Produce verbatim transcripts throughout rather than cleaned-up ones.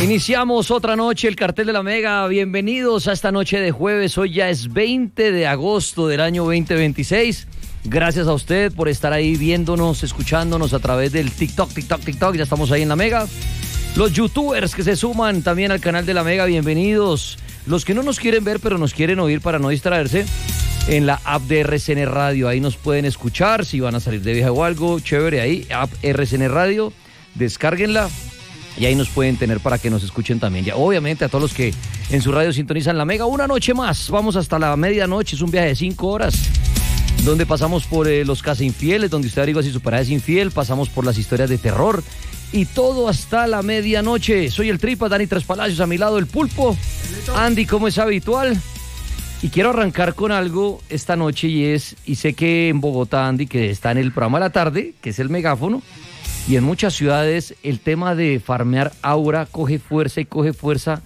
Iniciamos otra noche, el Cartel de la Mega. Bienvenidos a esta noche de jueves. Hoy ya es veinte de agosto del año veinte veintiséis. Gracias a usted por estar ahí viéndonos, escuchándonos a través del TikTok, TikTok, TikTok. Ya estamos ahí en la Mega. Los youtubers que se suman también al canal de la Mega, bienvenidos. Los que no nos quieren ver, pero nos quieren oír para no distraerse, en la app de R C N Radio. Ahí nos pueden escuchar si van a salir de viaje o algo. Chévere ahí, app R C N Radio. Descárguenla. Y ahí nos pueden tener para que nos escuchen también. Ya, obviamente a todos los que en su radio sintonizan la Mega, una noche más. Vamos hasta la medianoche, es un viaje de cinco horas, donde pasamos por eh, los Casa Infieles, donde usted averigua si su pareja es infiel, pasamos por las historias de terror y todo hasta la medianoche. Soy el Tripa, Dani Tres Palacios, a mi lado el Pulpo. Andy, como es habitual. Y quiero arrancar con algo esta noche y es, y sé que en Bogotá, Andy, que está en el programa de la tarde, que es el megáfono, y en muchas ciudades el tema de farmear aura coge fuerza y coge fuerza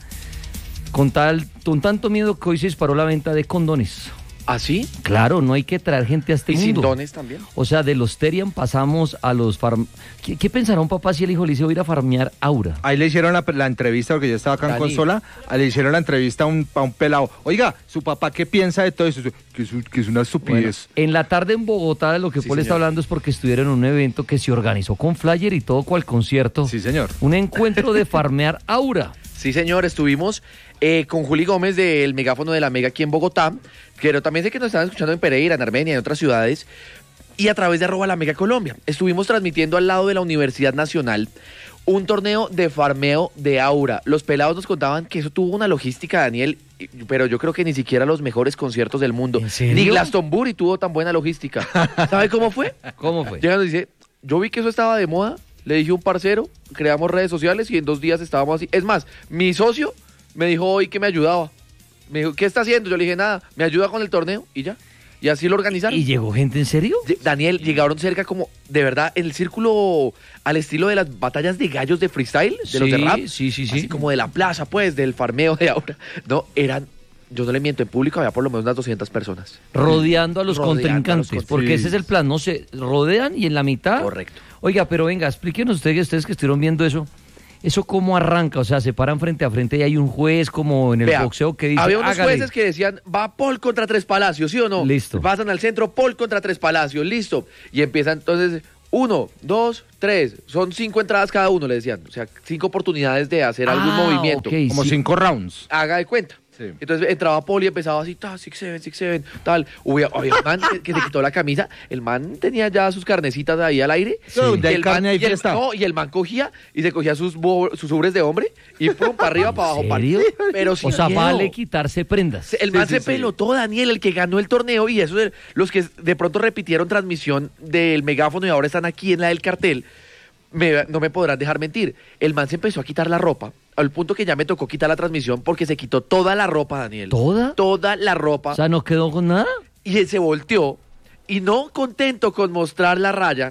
con tal, con tanto miedo que hoy se disparó la venta de condones. ¿Ah, sí? Claro, no hay que traer gente a este ¿Y mundo. sin dones también? O sea, de los Terian pasamos a los farm... ¿Qué, qué pensará un papá si el hijo le dice voy a ir a farmear aura? Ahí le hicieron la, la entrevista, porque yo estaba acá Dani. en consola, ahí le hicieron la entrevista a un, a un pelado. Oiga, ¿su papá qué piensa de todo eso? Que es, que es una estupidez. Bueno, en la tarde en Bogotá, de lo que Sí, Paul está señor. hablando es porque estuvieron en un evento que se organizó con flyer y todo cual concierto. Sí, señor. Un encuentro de farmear aura. Sí, señor, estuvimos eh, con Juli Gómez del megáfono de la Mega aquí en Bogotá, pero también sé que nos están escuchando en Pereira, en Armenia, en otras ciudades, y a través de arroba la Mega Colombia. Estuvimos transmitiendo al lado de la Universidad Nacional un torneo de farmeo de aura. Los pelados nos contaban que eso tuvo una logística, Daniel, pero yo creo que ni siquiera los mejores conciertos del mundo. ¿En serio? Ni Glastonbury tuvo tan buena logística. ¿Sabe cómo fue? ¿Cómo fue? Llega y nos dice, yo vi que eso estaba de moda, le dije a un parcero, creamos redes sociales y en dos días estábamos así. Es más, mi socio me dijo hoy que me ayudaba. Me dijo, ¿qué está haciendo? Yo le dije, nada, me ayuda con el torneo y ya. Y así lo organizaron. ¿Y llegó gente en serio? Lle- Daniel, llegaron cerca como, de verdad, en el círculo al estilo de las batallas de gallos de freestyle, de los de Sí, rap. sí, sí, sí. Así como de la plaza, pues, del farmeo de aura. No, eran, yo no le miento, en público había por lo menos unas doscientas personas. Rodeando a los Rodeando contrincantes, a los porque contrincantes. ese es el plan, no se rodean y en la mitad. Correcto. Oiga, pero venga, explíquenos ustedes, ustedes que estuvieron viendo eso, ¿eso cómo arranca? O sea, se paran frente a frente y hay un juez como en el Vea, boxeo que dice, había unos hágale. jueces que decían, va Paul contra Tres Palacios, ¿sí o no? Listo. Pasan al centro, Paul contra Tres Palacios, listo. Y empieza entonces, uno, dos, tres, son cinco entradas cada uno, le decían. O sea, cinco oportunidades de hacer algún Ah, movimiento. ok, Como sí. cinco rounds. Haga de cuenta. Sí. Entonces entraba Paul y empezaba así, ta, six, seven, six, seven, tal. Hubo, había un man que, que se quitó la camisa, el man tenía ya sus carnecitas ahí al aire. Sí. Y Donde hay el carne man- hay y el- fiesta. no, y el man cogía y se cogía sus, bo- sus ubres de hombre y pum, para arriba, para abajo, para serio? Pero sin O sea, miedo. vale quitarse prendas. Se- El Sí, man sí, se sí. pelotó, Daniel, el que ganó el torneo, y eso de los que de pronto repitieron transmisión del megáfono y ahora están aquí en la del cartel, me- no me podrán dejar mentir. El man se empezó a quitar la ropa, al punto que ya me tocó quitar la transmisión porque se quitó toda la ropa, Daniel. ¿Toda? Toda la ropa. O sea, no quedó con nada. Y él se volteó, y no contento con mostrar la raya,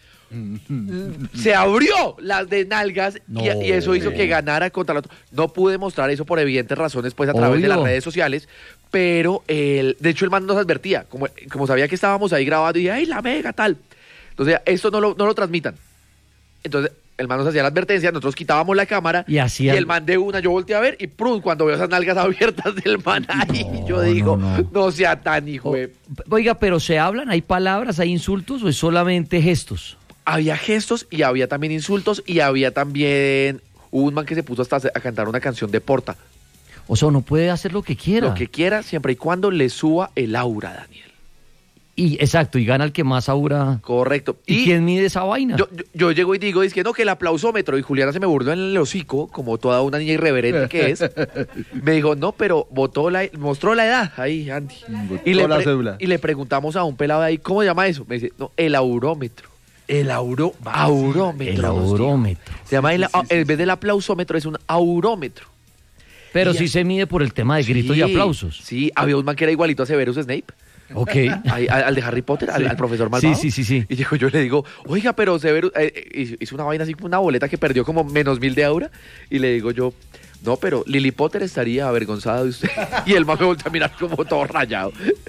se abrió las de nalgas y, No. y eso hizo que ganara contra el otro. No pude mostrar eso por evidentes razones, pues a través de las Obvio. redes sociales, pero el, de hecho el man nos advertía, como, como sabía que estábamos ahí grabando y ¡ay, la Mega, tal! Entonces, esto no lo, no lo transmitan. Entonces, el man nos hacía la advertencia, nosotros quitábamos la cámara Y hacían- el man de una, yo volteé a ver y ¡prum! Cuando veo esas nalgas abiertas del man ahí, No, yo digo, no, no, no. sea tan hijo O- de... Oiga, pero ¿se hablan? ¿Hay palabras, hay insultos o es solamente gestos? Había gestos y había también insultos y había también un man que se puso hasta a cantar una canción de Porta. O sea, uno puede hacer lo que quiera. Lo que quiera, siempre y cuando le suba el aura, Daniel. Y exacto, y gana el que más aura. Correcto. ¿Y, quién mide esa vaina? Yo, yo, yo llego y digo, es que no, que el aplausómetro, y Juliana se me burló en el hocico, como toda una niña irreverente que es. Me dijo, no, pero votó la, mostró la edad ahí, Andy. Y le, la pre- cédula. y le preguntamos a un pelado de ahí, ¿cómo se llama eso? Me dice, no, el aurómetro. El auro. Aurómetro. el nos dijo. aurómetro. Se llama el, en vez del aplausómetro, es un aurómetro. Pero Y sí ya- se mide por el tema de gritos y Sí, aplausos. Sí, había un man que era igualito a Severus Snape. Ok. Ahí, al, al de Harry Potter, al, Sí. al profesor malvado. Sí, sí, sí, sí. Y digo, yo le digo, oiga, pero Severus eh, eh, hizo una vaina así, una boleta que perdió como menos mil de aura. Y le digo yo, No, pero Lily Potter estaría avergonzada de usted. Y el man me voltea a mirar como todo rayado.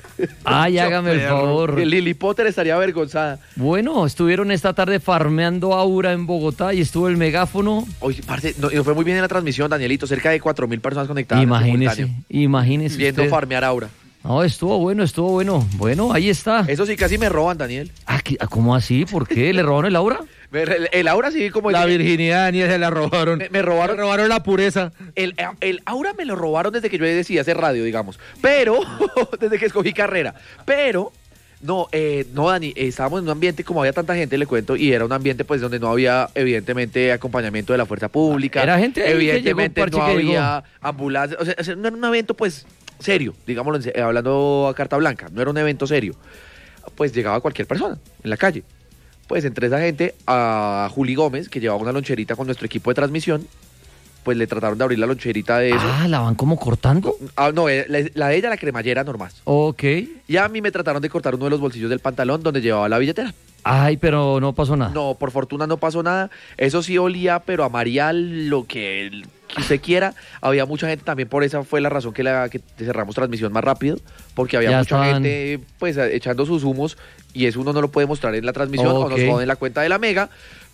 Ay, hágame el favor. Lily Potter estaría avergonzada. Bueno, estuvieron esta tarde farmeando Aura en Bogotá y estuvo el megáfono. Oye, parce, no, y nos fue muy bien en la transmisión, Danielito. Cerca de cuatro mil personas conectadas. Imagínese, imagínese viendo usted. farmear Aura. No, estuvo bueno, estuvo bueno. Bueno, ahí está. Eso sí, casi me roban, Daniel. Ah, ¿qué- ah, ¿cómo así? ¿Por qué? ¿Le robaron el Aura? El, el Aura sí, como... La el, virginidad, Daniel, se la robaron. Me- me robaron- Me robaron la pureza. el, el Aura me lo robaron desde que yo decidí hacer radio, digamos. Pero, desde que escogí carrera. Pero... No, eh, no, Dani, eh, estábamos en un ambiente, como había tanta gente, le cuento, y era un ambiente pues donde no había evidentemente acompañamiento de la fuerza pública. Era gente ahí que evidentemente llegó, no parche que había ambulancias, o sea, o sea, no era un evento pues serio, digámoslo, en se- hablando a carta blanca, no era un evento serio. Pues llegaba cualquier persona en la calle. Pues entre esa gente, a Juli Gómez, que llevaba una loncherita con nuestro equipo de transmisión, pues le trataron de abrir la loncherita de eso. Ah, ¿la van como cortando? Ah, no, eh, la, la de ella, la cremallera normal. Ok. Y a mí me trataron de cortar uno de los bolsillos del pantalón donde llevaba la billetera. Ay, pero no pasó nada. No, por fortuna no pasó nada. Eso sí olía, pero a Marial, lo que, el- que usted quiera. Había mucha gente también, por esa fue la razón que, la, que cerramos transmisión más rápido, porque había Ya mucha estaban- gente pues echando sus humos y eso uno no lo puede mostrar en la transmisión o nos Ok. joden la cuenta de la Mega.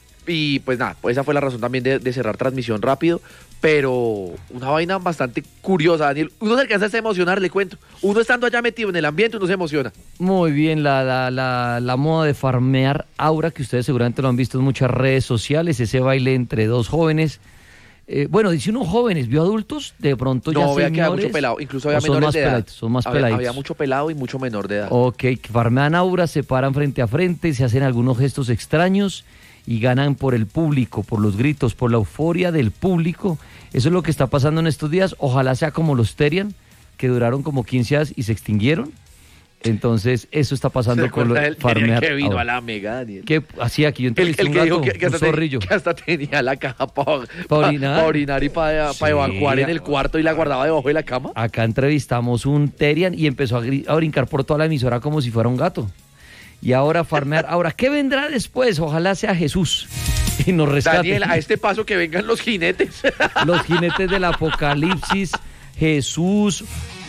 Y pues nada, pues esa fue la razón también de, de cerrar transmisión rápido. Pero una vaina bastante curiosa, Daniel. Uno se alcanza a emocionar, le cuento. Uno estando allá metido en el ambiente, uno se emociona. Muy bien, la, la, la, la moda de farmear Aura, que ustedes seguramente lo han visto en muchas redes sociales, ese baile entre dos jóvenes. Eh, bueno, dice uno jóvenes, ¿vio adultos? De pronto ya No, vea que había señores, mucho pelado. Incluso había ¿o son menores más de edad. peladitos? Son más había, peladitos. había mucho pelado y mucho menor de edad. Ok, que farmean Aura, se paran frente a frente, se hacen algunos gestos extraños y ganan por el público, por los gritos, por la euforia del público. Eso es lo que está pasando en estos días. Ojalá sea como los Terian, que duraron como quince años y se extinguieron. Entonces, eso está pasando ¿Se con lo acuerda de el farmear que vino Aura. a la Mega, Daniel? ¿Qué hacía aquí? Yo El, entrevisté el un que gato, dijo que, que un hasta ten- zorrillo. que hasta tenía la caja para orinar. orinar y para Sí. evacuar en el cuarto y la guardaba debajo de la cama. Acá entrevistamos un Terian y empezó a, gri- a brincar por toda la emisora como si fuera un gato. Y ahora farmear. Ahora, ¿qué vendrá después? Ojalá sea Jesús y nos rescate. Daniel, a este paso que vengan los jinetes. Los jinetes del apocalipsis, Jesús.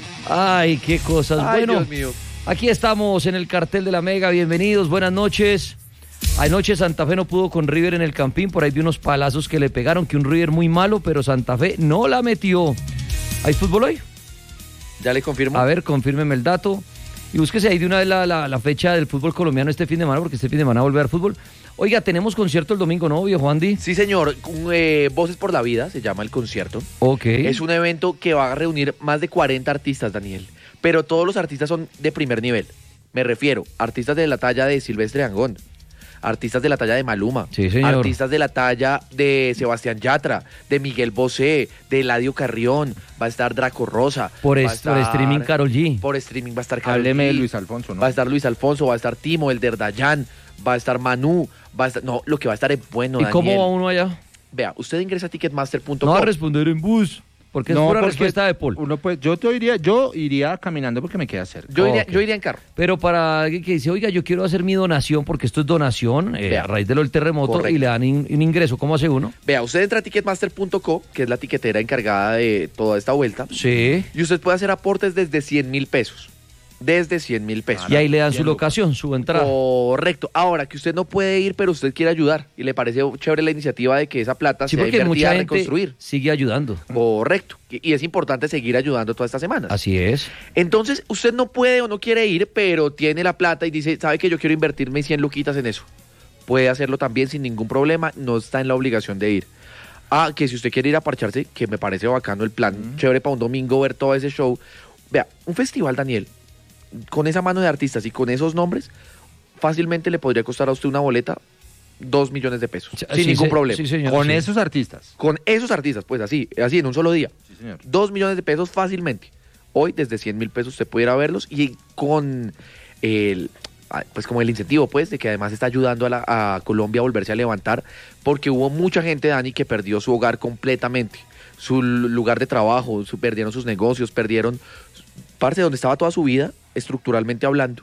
Ay, qué cosas. Ay, bueno, Dios mío. aquí estamos en el cartel de la Mega. Bienvenidos, buenas noches. Anoche Santa Fe no pudo con River en el Campín. Por ahí vi unos palazos que le pegaron, que un River muy malo, pero Santa Fe no la metió. ¿Hay fútbol hoy? Ya le confirmo. A ver, confírmeme el dato. Y búsquese ahí de una vez la, la, la fecha del fútbol colombiano este fin de semana, porque este fin de semana va a volver al fútbol. Oiga, tenemos concierto el domingo, ¿no, viejo Andy? Sí, señor. Un, eh, Voces por la Vida se llama el concierto. Ok. Es un evento que va a reunir más de cuarenta artistas, Daniel. Pero todos los artistas son de primer nivel. Me refiero, artistas de la talla de Silvestre Dangond, artistas de la talla de Maluma, Sí, señor. artistas de la talla de Sebastián Yatra, de Miguel Bosé, de Eladio Carrión, va a estar Draco Rosa. Por, va a es- por estar- streaming Karol G. Por streaming va a estar Karol Hábleme de G, Luis Alfonso, ¿no? va a estar Luis Alfonso, va a estar Timo, el de Dayan, va a estar Manu, va a estar... No, lo que va a estar es bueno, ¿Y Daniel. cómo va uno allá? Vea, usted ingresa a ticketmaster punto No va a com. responder en bus, porque es pura porque respuesta de Paul. Uno pues, yo te iría, yo iría caminando porque me queda cerca. Yo iría, Ok. yo iría en carro. Pero para alguien que dice, oiga, yo quiero hacer mi donación, porque esto es donación, eh, Vea. a raíz de lo del terremoto, Correcto. y le dan in- un ingreso, ¿cómo hace uno? Vea, usted entra a ticketmaster punto com, que es la tiquetera encargada de toda esta vuelta, Sí. y usted puede hacer aportes desde cien mil pesos. Desde cien mil pesos. Y ahí le dan su Bien, locación, su entrada. Correcto. Ahora, que usted no puede ir, pero usted quiere ayudar. Y le parece chévere la iniciativa de que esa plata Sí, sea porque invertida mucha a gente reconstruir. sigue ayudando. Correcto. Y es importante seguir ayudando todas estas semanas. Así es. Entonces, usted no puede o no quiere ir, pero tiene la plata y dice, ¿sabe que yo quiero invertirme cien luquitas en eso? Puede hacerlo también sin ningún problema, no está en la obligación de ir. Ah, que si usted quiere ir a parcharse, que me parece bacano el plan, chévere para un domingo ver todo ese show. Vea, un festival, Daniel, con esa mano de artistas y con esos nombres, fácilmente le podría costar a usted una boleta dos millones de pesos, Sí, sin sí, ningún sí, problema. sí, señor. Con Sí. esos artistas. Con esos artistas, pues así, así en un solo día. Sí, señor. Dos millones de pesos fácilmente. Hoy desde cien mil pesos usted puede ir a verlos y con el, ah, pues como el incentivo, pues, de que además está ayudando a, la- a Colombia a volverse a levantar, porque hubo mucha gente, Dani, que perdió su hogar completamente, su l- lugar de trabajo, su- perdieron sus negocios, perdieron parte de donde estaba toda su vida, estructuralmente hablando.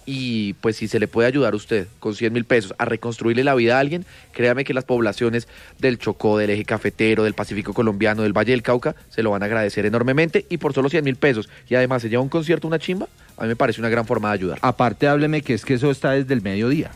y pues si se le puede ayudar a usted con cien mil pesos a reconstruirle la vida a alguien, créame que las poblaciones del Chocó, del eje cafetero, del Pacífico colombiano, del Valle del Cauca, se lo van a agradecer enormemente y por solo cien mil pesos y además se lleva un concierto, una chimba, a mí me parece una gran forma de ayudar. Aparte, hábleme que es que eso está desde el mediodía.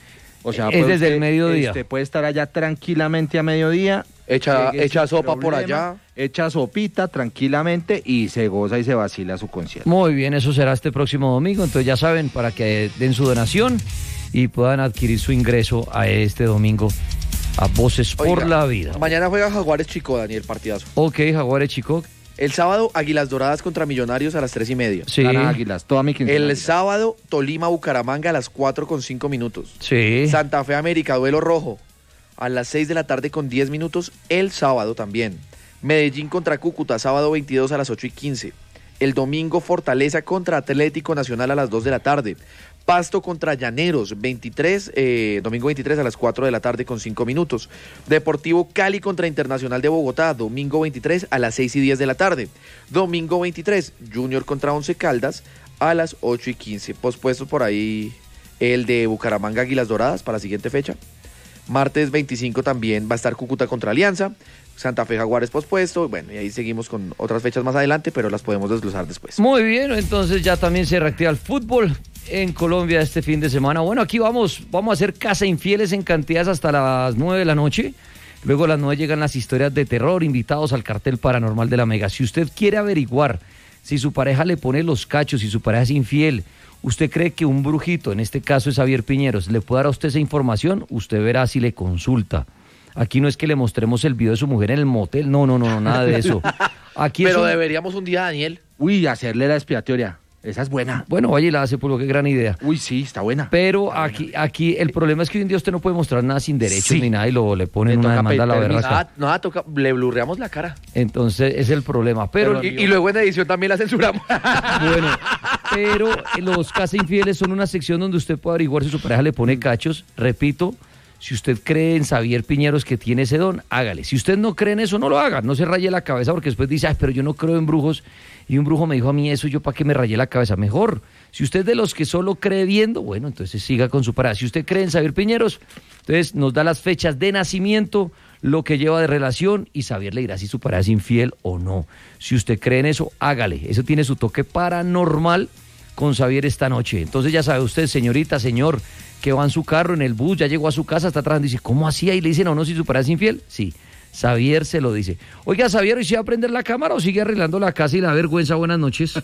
O sea, Es puede desde el usted- mediodía. Usted puede estar allá tranquilamente a mediodía. Echa, llegue echa sin sopa por problema, allá. Echa sopita tranquilamente y se goza y se vacila su concierto. Muy bien, eso será este próximo domingo, entonces ya saben, para que den su donación y puedan adquirir su ingreso a este domingo a Voces por Oiga, la Vida. Mañana juega Jaguares Chico, Daniel, partidazo. Ok, Jaguares Chico. El sábado, Águilas Doradas contra Millonarios a las tres y media. Sí, Gana Águilas, toda mi quincena El Águilas. sábado, Tolima Bucaramanga a las cuatro con cinco minutos. sí. Santa Fe América, duelo rojo, a las seis de la tarde con diez minutos, el sábado también. Medellín contra Cúcuta, sábado veintidós a las ocho y quince. El domingo, Fortaleza contra Atlético Nacional a las dos de la tarde. Pasto contra Llaneros, veintitrés, eh, domingo veintitrés a las cuatro de la tarde con cinco minutos. Deportivo Cali contra Internacional de Bogotá, domingo veintitrés a las seis y diez de la tarde. Domingo veintitrés, Junior contra Once Caldas a las ocho y quince. Pospuestos por ahí el de Bucaramanga Águilas Doradas para la siguiente fecha. Martes veinticinco también va a estar Cúcuta contra Alianza. Santa Fe Jaguares pospuesto. Bueno, y ahí seguimos con otras fechas más adelante, pero las podemos desglosar después. Muy bien, entonces ya también se reactiva el fútbol en Colombia este fin de semana. Bueno, aquí vamos, vamos a hacer casa infieles en cantidades hasta las nueve de la noche. Luego a las nueve llegan las historias de terror, invitados al cartel paranormal de la Mega. Si usted quiere averiguar si su pareja le pone los cachos, si su pareja es infiel, ¿usted cree que un brujito, en este caso es Javier Piñeros, le puede dar a usted esa información? Usted verá si le consulta. Aquí no es que le mostremos el video de su mujer en el motel, no, no, no, no, nada de eso. Aquí es Pero un- deberíamos un día, Daniel. Uy, hacerle la expiatoria. Esa es buena. Bueno, vaya y la hace, por lo que gran idea. Uy, sí, está buena. Pero aquí, aquí el problema es que hoy en día usted no puede mostrar nada sin derechos Sí. ni nada y lo, le ponen Le una toca demanda a la pedir permiso. berraca. Nada, nada, toca, le blurreamos la cara. Entonces es el problema. Pero, y, y luego en edición también la censuramos. bueno, pero los casa infieles son una sección donde usted puede averiguar si su pareja le pone cachos. Repito, si usted cree en Xavier Piñeros que tiene ese don, hágale. Si usted no cree en eso, no lo haga. No se raye la cabeza porque después dice, ay, pero yo no creo en brujos y un brujo me dijo a mí eso, yo para qué me rayé la cabeza. Mejor, si usted es de los que solo cree viendo, bueno, entonces siga con su pareja. Si usted cree en Xavier Piñeros, entonces nos da las fechas de nacimiento, lo que lleva de relación y Xavier le dirá si su pareja es infiel o no. Si usted cree en eso, hágale. Eso tiene su toque paranormal con Xavier esta noche. Entonces ya sabe usted, señorita, señor, que va en su carro, en el bus, ya llegó a su casa, está atrás, dice, ¿cómo hacía? Y le dicen a uno si su pareja es infiel. Sí, Xavier se lo dice. Oiga, Xavier, ¿y si va a prender la cámara o sigue arreglando la casa y la vergüenza? Buenas noches.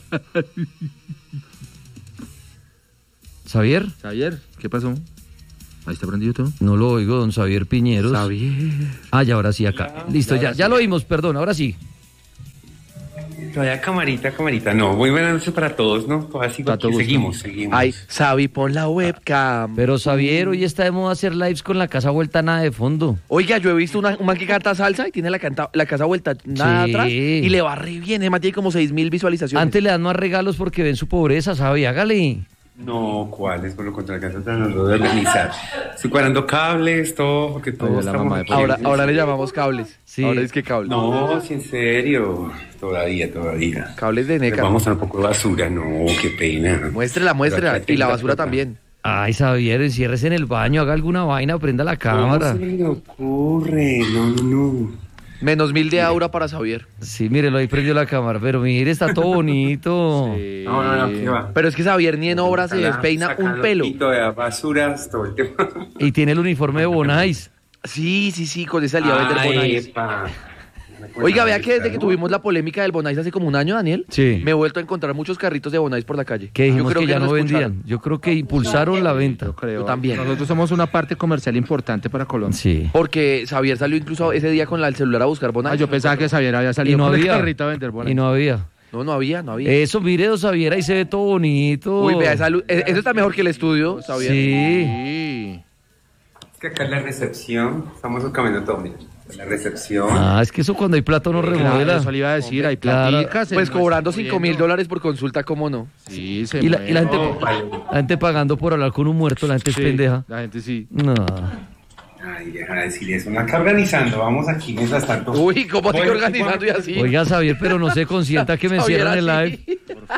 ¿Xavier? Xavier, ¿qué pasó? Ahí está prendido todo. No lo oigo, don Xavier Piñeros. Xavier. Ah, ya, ahora sí, acá. Listo, ya, ya lo oímos, perdón, ahora sí. Todavía camarita, camarita. No, muy buenas noches para todos, ¿no? Todavía sigo Para aquí. todo gusto. Seguimos, seguimos. Ay, Xavi, pon la webcam. Pero Xavier, hoy está de moda hacer lives con la casa vuelta nada de fondo. Oiga, yo he visto una, un man que canta salsa y tiene la, canta, la casa vuelta nada Sí. atrás y le va re bien. Es más, tiene como seis mil visualizaciones. Antes le dan más regalos porque ven su pobreza, ¿sabe? Hágale. No, ¿cuáles? Por lo contrario, acá están tratando de organizar. Estoy cuadrando cables, todo, porque todo Oye, la estamos mamá de aquí. Ahora, ahora le llamamos cables. Sí. Ahora es que cables. No, sí, en serio. Todavía, todavía. Cables de Les neca. vamos a un poco de basura. No, qué pena. Muéstrela, muéstrela. Pero acá Y la tengo basura plata. también. Ay, Xavier, enciérrese en el baño, haga alguna vaina, prenda la ¿Cómo cámara. se le ocurre? No, no, no. Menos mil de aura para Xavier. Sí, mírelo, ahí prendió la cámara, pero mire, está todo bonito. No, no, no, ¿qué va? Pero es que Xavier ni en obra se Ojalá despeina sacan un pelo. loquito de basuras todo el tiempo. Y tiene el uniforme de Bonais. Sí, sí, sí, con esa salida a vender Ay, Bonais. epa. Oiga, vea que desde que tuvimos la polémica del Bonais hace como un año, Daniel, Sí. me he vuelto a encontrar muchos carritos de Bonais por la calle. Que dijimos que ya no escucharon. vendían. Yo creo que impulsaron la venta. Yo creo. Yo también. Nosotros somos una parte comercial importante para Colombia. Sí. Porque Xavier salió incluso ese día con la- el celular a buscar Bonais. Ah, yo pensaba que Xavier había Y salido no con el había. carrito a vender bolas. Y no había. No, no había, no había. Eso, mire, don Xavier, ahí se ve todo bonito. Uy, vea esa luz. Eh, Eso está mejor que el estudio, Xavier. Sí. Sí. Es que acá en la recepción, estamos cambiando todo, mira. En la recepción. Ah, es que eso cuando hay plata no Claro, remodela. eso le iba a decir, hay Claro. platicas. Pues se cobrando mueve cinco mil moviendo. dólares por consulta, ¿cómo no? Sí, se Y la, y la mueve. gente, No, vale. la gente pagando por hablar con un muerto, la gente Sí, es pendeja. La gente sí. No. Ay, deja de decir eso. Acá organizando, vamos aquí mientras tanto. Uy, ¿cómo te Voy- organizando y así? Oiga, Xavier, pero no se consienta que me Xavier, encierran el así. live.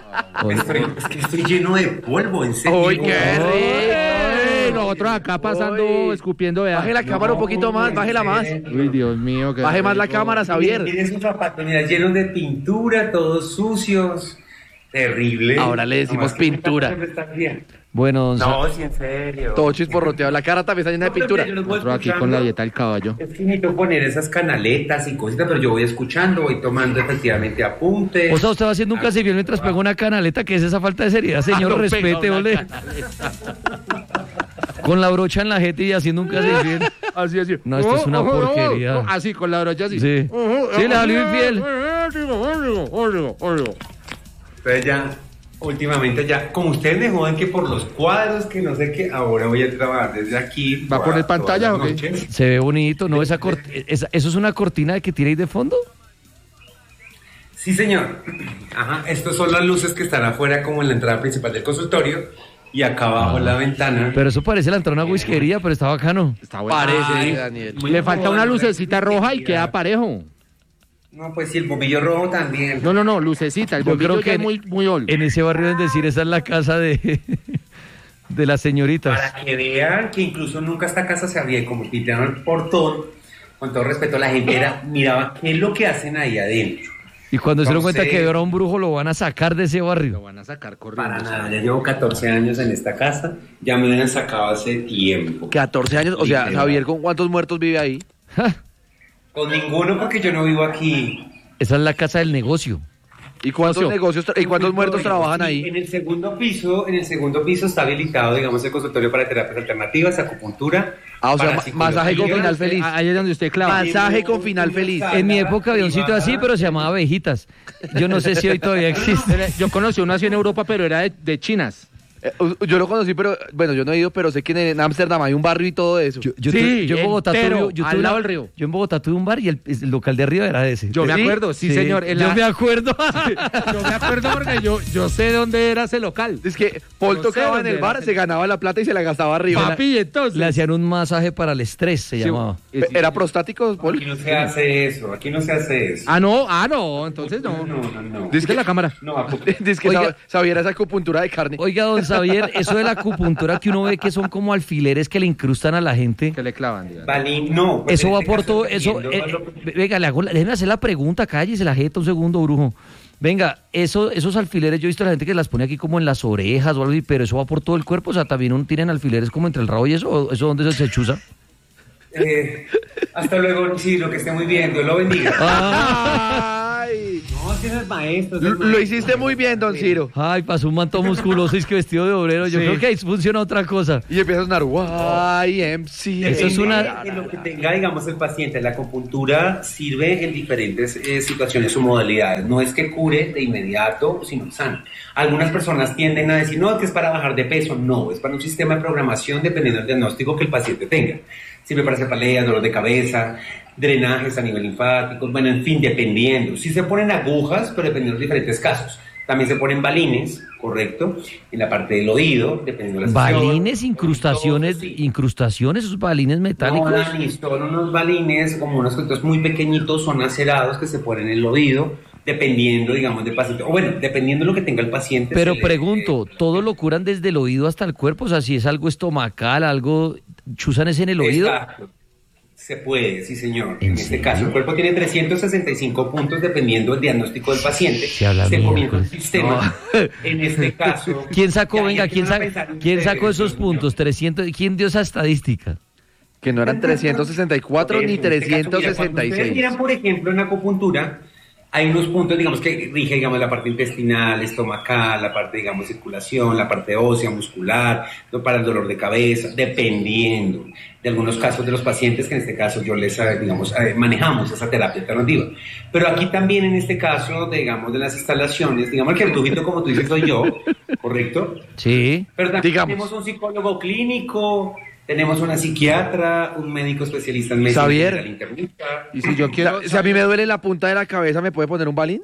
Estoy, es que estoy lleno de polvo, en serio. ¡Uy, qué rico! Nosotros acá pasando, Uy. escupiendo, vea. Baje la cámara un poquito más, bájela más. Uy, Dios mío. qué Baje más la rico. cámara, Xavier. Miren sus zapatos, mira, llenos de pintura, todos sucios. Terrible. Ahora le decimos No, es que pintura. siempre está bien. Bueno, don Sa- No, sí, en serio. Todo chisporroteado. La cara también está llena de No, pero pintura. yo los voy Nosotros aquí escuchando. con la dieta del caballo. Es que necesito poner esas canaletas y cositas, pero yo voy escuchando, voy tomando efectivamente apuntes. o sea, usted va haciendo un casefiel mientras pega una canaleta, que es esa falta de seriedad, señor, Ah, no, respete, pega una ole. Con la brocha en la jeta y haciendo un casefiel. Así, así. No, esto es una porquería. Así, con la brocha así. Sí. Sí, le salió infiel. Entonces ya, últimamente ya, como ustedes me joden que por los cuadros, que no sé qué, ahora voy a trabajar desde aquí. ¿Va a poner todas pantalla las o qué? noches. Se ve bonito, ¿no? Esa cort- esa- ¿Eso es una cortina de que tiene ahí de fondo? Sí, señor. Ajá, estas son las luces que están afuera como en la entrada principal del consultorio y acá abajo en la ventana. Pero eso parece la entrada a una whiskería, pero está bacano. Está bueno. Parece, Ay, sí, Daniel. muy Le falta una joven, lucecita roja y tranquilidad. queda parejo. No, pues sí, el bombillo rojo también. No, no, no, lucecita. El Yo bombillo creo ya que es en- muy, muy old. En ese barrio deben decir, esa es la casa de, de las señoritas. Para que vean que incluso nunca esta casa se abría, y como pintaron el portón, con todo respeto, la gente era, miraba qué es lo que hacen ahí adentro. Y cuando se dieron No cuenta sé. que era un brujo, lo van a sacar de ese Lo barrio. van a sacar corriendo. Para nada, ya llevo catorce años en esta casa, ya me hubieran sacado hace tiempo. catorce años. O sea, Literal. Javier, ¿con cuántos muertos vive ahí? Ja, Con ninguno porque yo no vivo aquí. esa es la casa del negocio. ¿Y cuántos Socio. negocios tra- y cuántos muertos trabajan Sí, ahí? En el segundo piso, en el segundo piso está habilitado, digamos, el consultorio para terapias alternativas, acupuntura. Ah, o sea, para ma- psicología. masaje con final feliz. Ah, ahí es donde usted clava. Masaje con final feliz. En mi época había un sitio así, pero se llamaba Abejitas. Yo no sé si hoy todavía existe. Yo conocí uno así en Europa, pero era de, de chinas. Eh, yo lo conocí, pero bueno, yo no he ido, pero sé que en Ámsterdam hay un barrio y todo eso. Yo, yo Sí, tuve- yo en Bogotá entero, tuve, yo al tuve lado una- del río. Yo en Bogotá tuve un bar y el, el local de arriba era ese. Yo me ¿Sí? acuerdo, sí, señor. en Yo la- me acuerdo. Yo me acuerdo porque yo, yo sé dónde era ese local. Es que Paul No sé tocaba en dónde el era bar, ese- se ganaba la plata y se la gastaba arriba. Papi, entonces. Le hacían un masaje para el estrés, se Sí, llamaba. es- ¿Era prostático, Aquí Paul? no se hace eso, aquí no se hace eso. Ah, no, ah, no, entonces no. no, no, no. Dice Quita la cámara. No, acu- Dice que Oiga. sab- sabía esa acupuntura de carne. Oiga, don Xavier, eso de la acupuntura que uno ve que son como alfileres que le incrustan a la gente. Que le clavan, digamos. Balín, no. pues Eso en va este por caso, todo, eso, dependiendo eh, de lo que- eh, venga, le hago, la- déjeme hacer la pregunta, cállese la jeta un segundo, brujo. Venga, eso, esos alfileres, yo he visto a la gente que las pone aquí como en las orejas o algo así, pero eso va por todo el cuerpo, o sea, también uno tienen alfileres como entre el rabo y eso, ¿o eso dónde se chuza? Eh, hasta luego, sí, lo que esté muy bien, Dios lo bendiga. Ay. No, si no es maestro. es Lo, maestro. lo hiciste muy bien, don Ciro. Ay, pasó un manto musculoso, es que vestido de obrero, yo Sí. creo que ahí funciona otra cosa. Y empieza a sonar Y M C. Eso es una- Depende de lo que tenga, digamos, el paciente. La acupuntura sirve en diferentes eh, situaciones o modalidades. No es que cure de inmediato, sino sana. Algunas personas tienden a decir, no, es que es para bajar de peso. No, es para un sistema de programación dependiendo del diagnóstico que el paciente tenga. Sirve para cefaleas, dolor de cabeza, drenajes a nivel linfático, bueno, en fin, dependiendo. Sí se ponen agujas, pero dependiendo de los diferentes casos. También se ponen balines, correcto, en la parte del oído, dependiendo de la sesión. Balines, incrustaciones, Sí. incrustaciones, esos balines metálicos. No, Dani, son unos balines, como unos cositos muy pequeñitos, son acerados que se ponen en el oído, dependiendo, digamos, del paciente. O bueno, dependiendo de lo que tenga el paciente. Pero se le- pregunto, ¿todo lo curan desde el oído hasta el cuerpo? O sea, si es algo estomacal, algo, ¿chuzan ese en el oído? Exacto. Se puede, sí, señor. ¿En En, este serio? caso, el cuerpo tiene trescientos sesenta y cinco puntos dependiendo del diagnóstico del paciente. Se habla comienza miércoles. el sistema. En este caso. ¿Quién sacó, ya, venga, ya quién, empiezan a sa- pensar quién ustedes, sacó esos Dios puntos? mío. trescientos, ¿quién dio esa estadística? Que no eran trescientos sesenta y cuatro Por ni eso, en este caso, trescientos mira, sesenta y cuando ustedes seis. miran, por ejemplo, en acupuntura, hay unos puntos, digamos, que rige, digamos, la parte intestinal, estomacal, la parte, digamos, circulación, la parte ósea, muscular, ¿no? Para el dolor de cabeza, dependiendo de algunos casos de los pacientes, que en este caso yo les, eh, digamos, eh, manejamos esa terapia alternativa. Pero aquí también, en este caso, digamos, de las instalaciones, digamos que el tubito, como tú dices, soy yo, ¿correcto? Sí. Pero también Digamos. tenemos un psicólogo clínico, tenemos una psiquiatra, un médico especialista en medicina Xavier. general internista. Y si yo O quiero. sea, si a mí me duele la punta de la cabeza, ¿me puede poner un balín?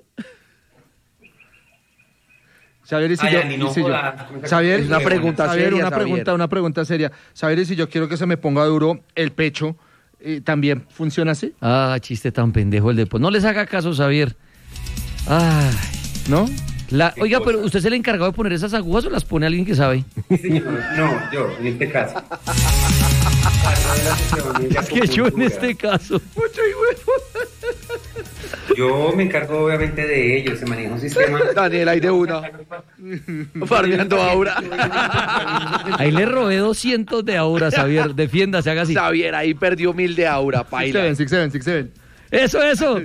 Xavier, y si Ay, yo, Ani, no y si yo- jodas. Xavier, Es una pregunta Xavier, seria, una Xavier. pregunta, una pregunta seria. Xavier, y si yo quiero que se me ponga duro el pecho, eh, ¿también funciona así? Ah, chiste tan pendejo el de... No les haga caso, Xavier. Ay, ¿No? La, qué oiga, cosa. pero ¿usted es el encargado de poner esas agujas o las pone alguien que sabe? Sí, señor. No, yo, en este caso. Es que yo en este caso. Yo me encargo obviamente de ellos, se maneja un sistema. Daniel, ahí de una. Farmeando aura. Ahí le robé doscientos de aura, Xavier. Defiéndase, haga así. Xavier, ahí perdió mil de aura, Six paila. seven, six seven, six seven. Eso, eso.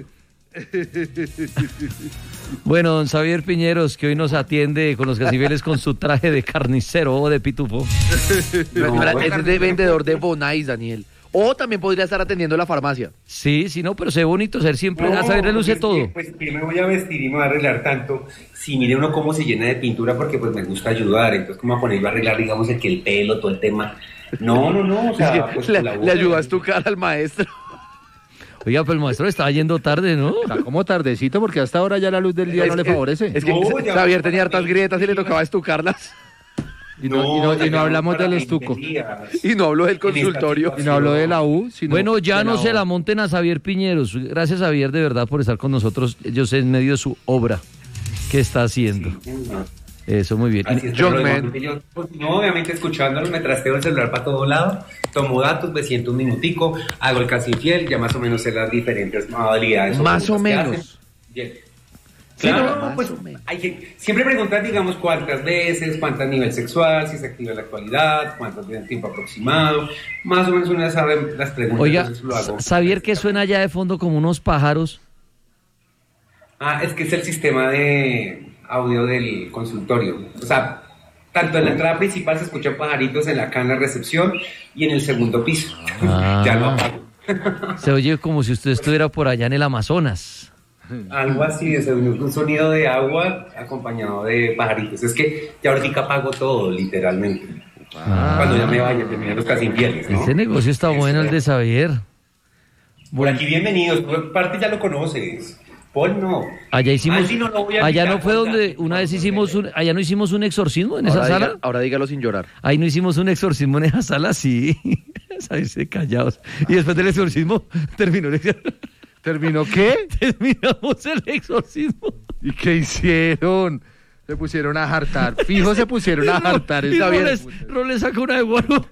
Bueno, don Xavier Piñeros, que hoy nos atiende con los casifieles con su traje de carnicero o de pitufo. No, No, ese es de vendedor de Bonais, Daniel. O también podría estar atendiendo la farmacia. Sí, sí, no, pero se ve bonito ser siempre. A Xavier le luce es que, todo. pues que me voy a vestir y me voy a arreglar tanto. Si mire uno cómo se llena de pintura porque pues me gusta ayudar. Entonces, ¿cómo a ponerlo a arreglar, digamos, el que el pelo, todo el tema? No, no, no. O sea, Es que pues, le, colaboro. le ayudas tu cara al maestro. Oiga, pero el maestro estaba yendo tarde, ¿no? Está como tardecito porque hasta ahora ya la luz del día Es no le que- favorece. Es que No, ya Xavier va tenía para hartas mí. grietas y le tocaba estucarlas. y no, y no, y no ya hablamos para del veinte estuco. días. Y no habló del En esta consultorio. Y no habló de la U, sino Bueno, ya de no se O. la monten a Xavier Piñeros. Gracias, Xavier, de verdad, por estar con nosotros. Yo sé en medio de su obra que está haciendo. No. Eso, muy bien. Así es, Young pero man. yo, pues, no, obviamente escuchándolo, me trasteo el celular para todo lado, tomo datos, me siento un minutico, hago el casi infiel, ya más o menos sé las diferentes modalidades. Más o conductas que menos. hacen. Bien. Sí, Claro, no, más pues o menos. hay que siempre preguntar, digamos, cuántas veces, cuánto a nivel sexual, si se activa en la actualidad, cuánto tiene tiempo aproximado, más o menos uno ya sabe las preguntas. Oiga, entonces lo hago. Xavier, ¿qué suena allá de fondo como unos pájaros? Ah, es que es el sistema de audio del consultorio. O sea, tanto en la entrada principal se escuchan pajaritos en la cana recepción y en el segundo piso. Ah. Ya lo apago. Se oye como si usted estuviera por allá en el Amazonas. Algo así, es un un sonido de agua acompañado de pajaritos. Es que ya ahorita apago todo, literalmente. Ah. Cuando ya me vaya, terminé los casi infieles, ¿no? Este negocio está bueno, el de Xavier. Por aquí, bienvenidos. Por parte ya lo conoces. Paul no. Allá hicimos, Andy no lo voy a allá invitar, no fue Juan, donde ya. una vez hicimos un, allá no hicimos un exorcismo en esa Ahora, sala. diga- ahora dígalo sin llorar. Ahí no hicimos un exorcismo en esa sala, sí. Salirse callados. Y después del exorcismo terminó el exor- ¿Terminó qué? terminamos el exorcismo. ¿Y qué hicieron? Se pusieron a jartar. Fijo, se pusieron a jartar. Y Está bien. Roles, Roles sacó una de guaro.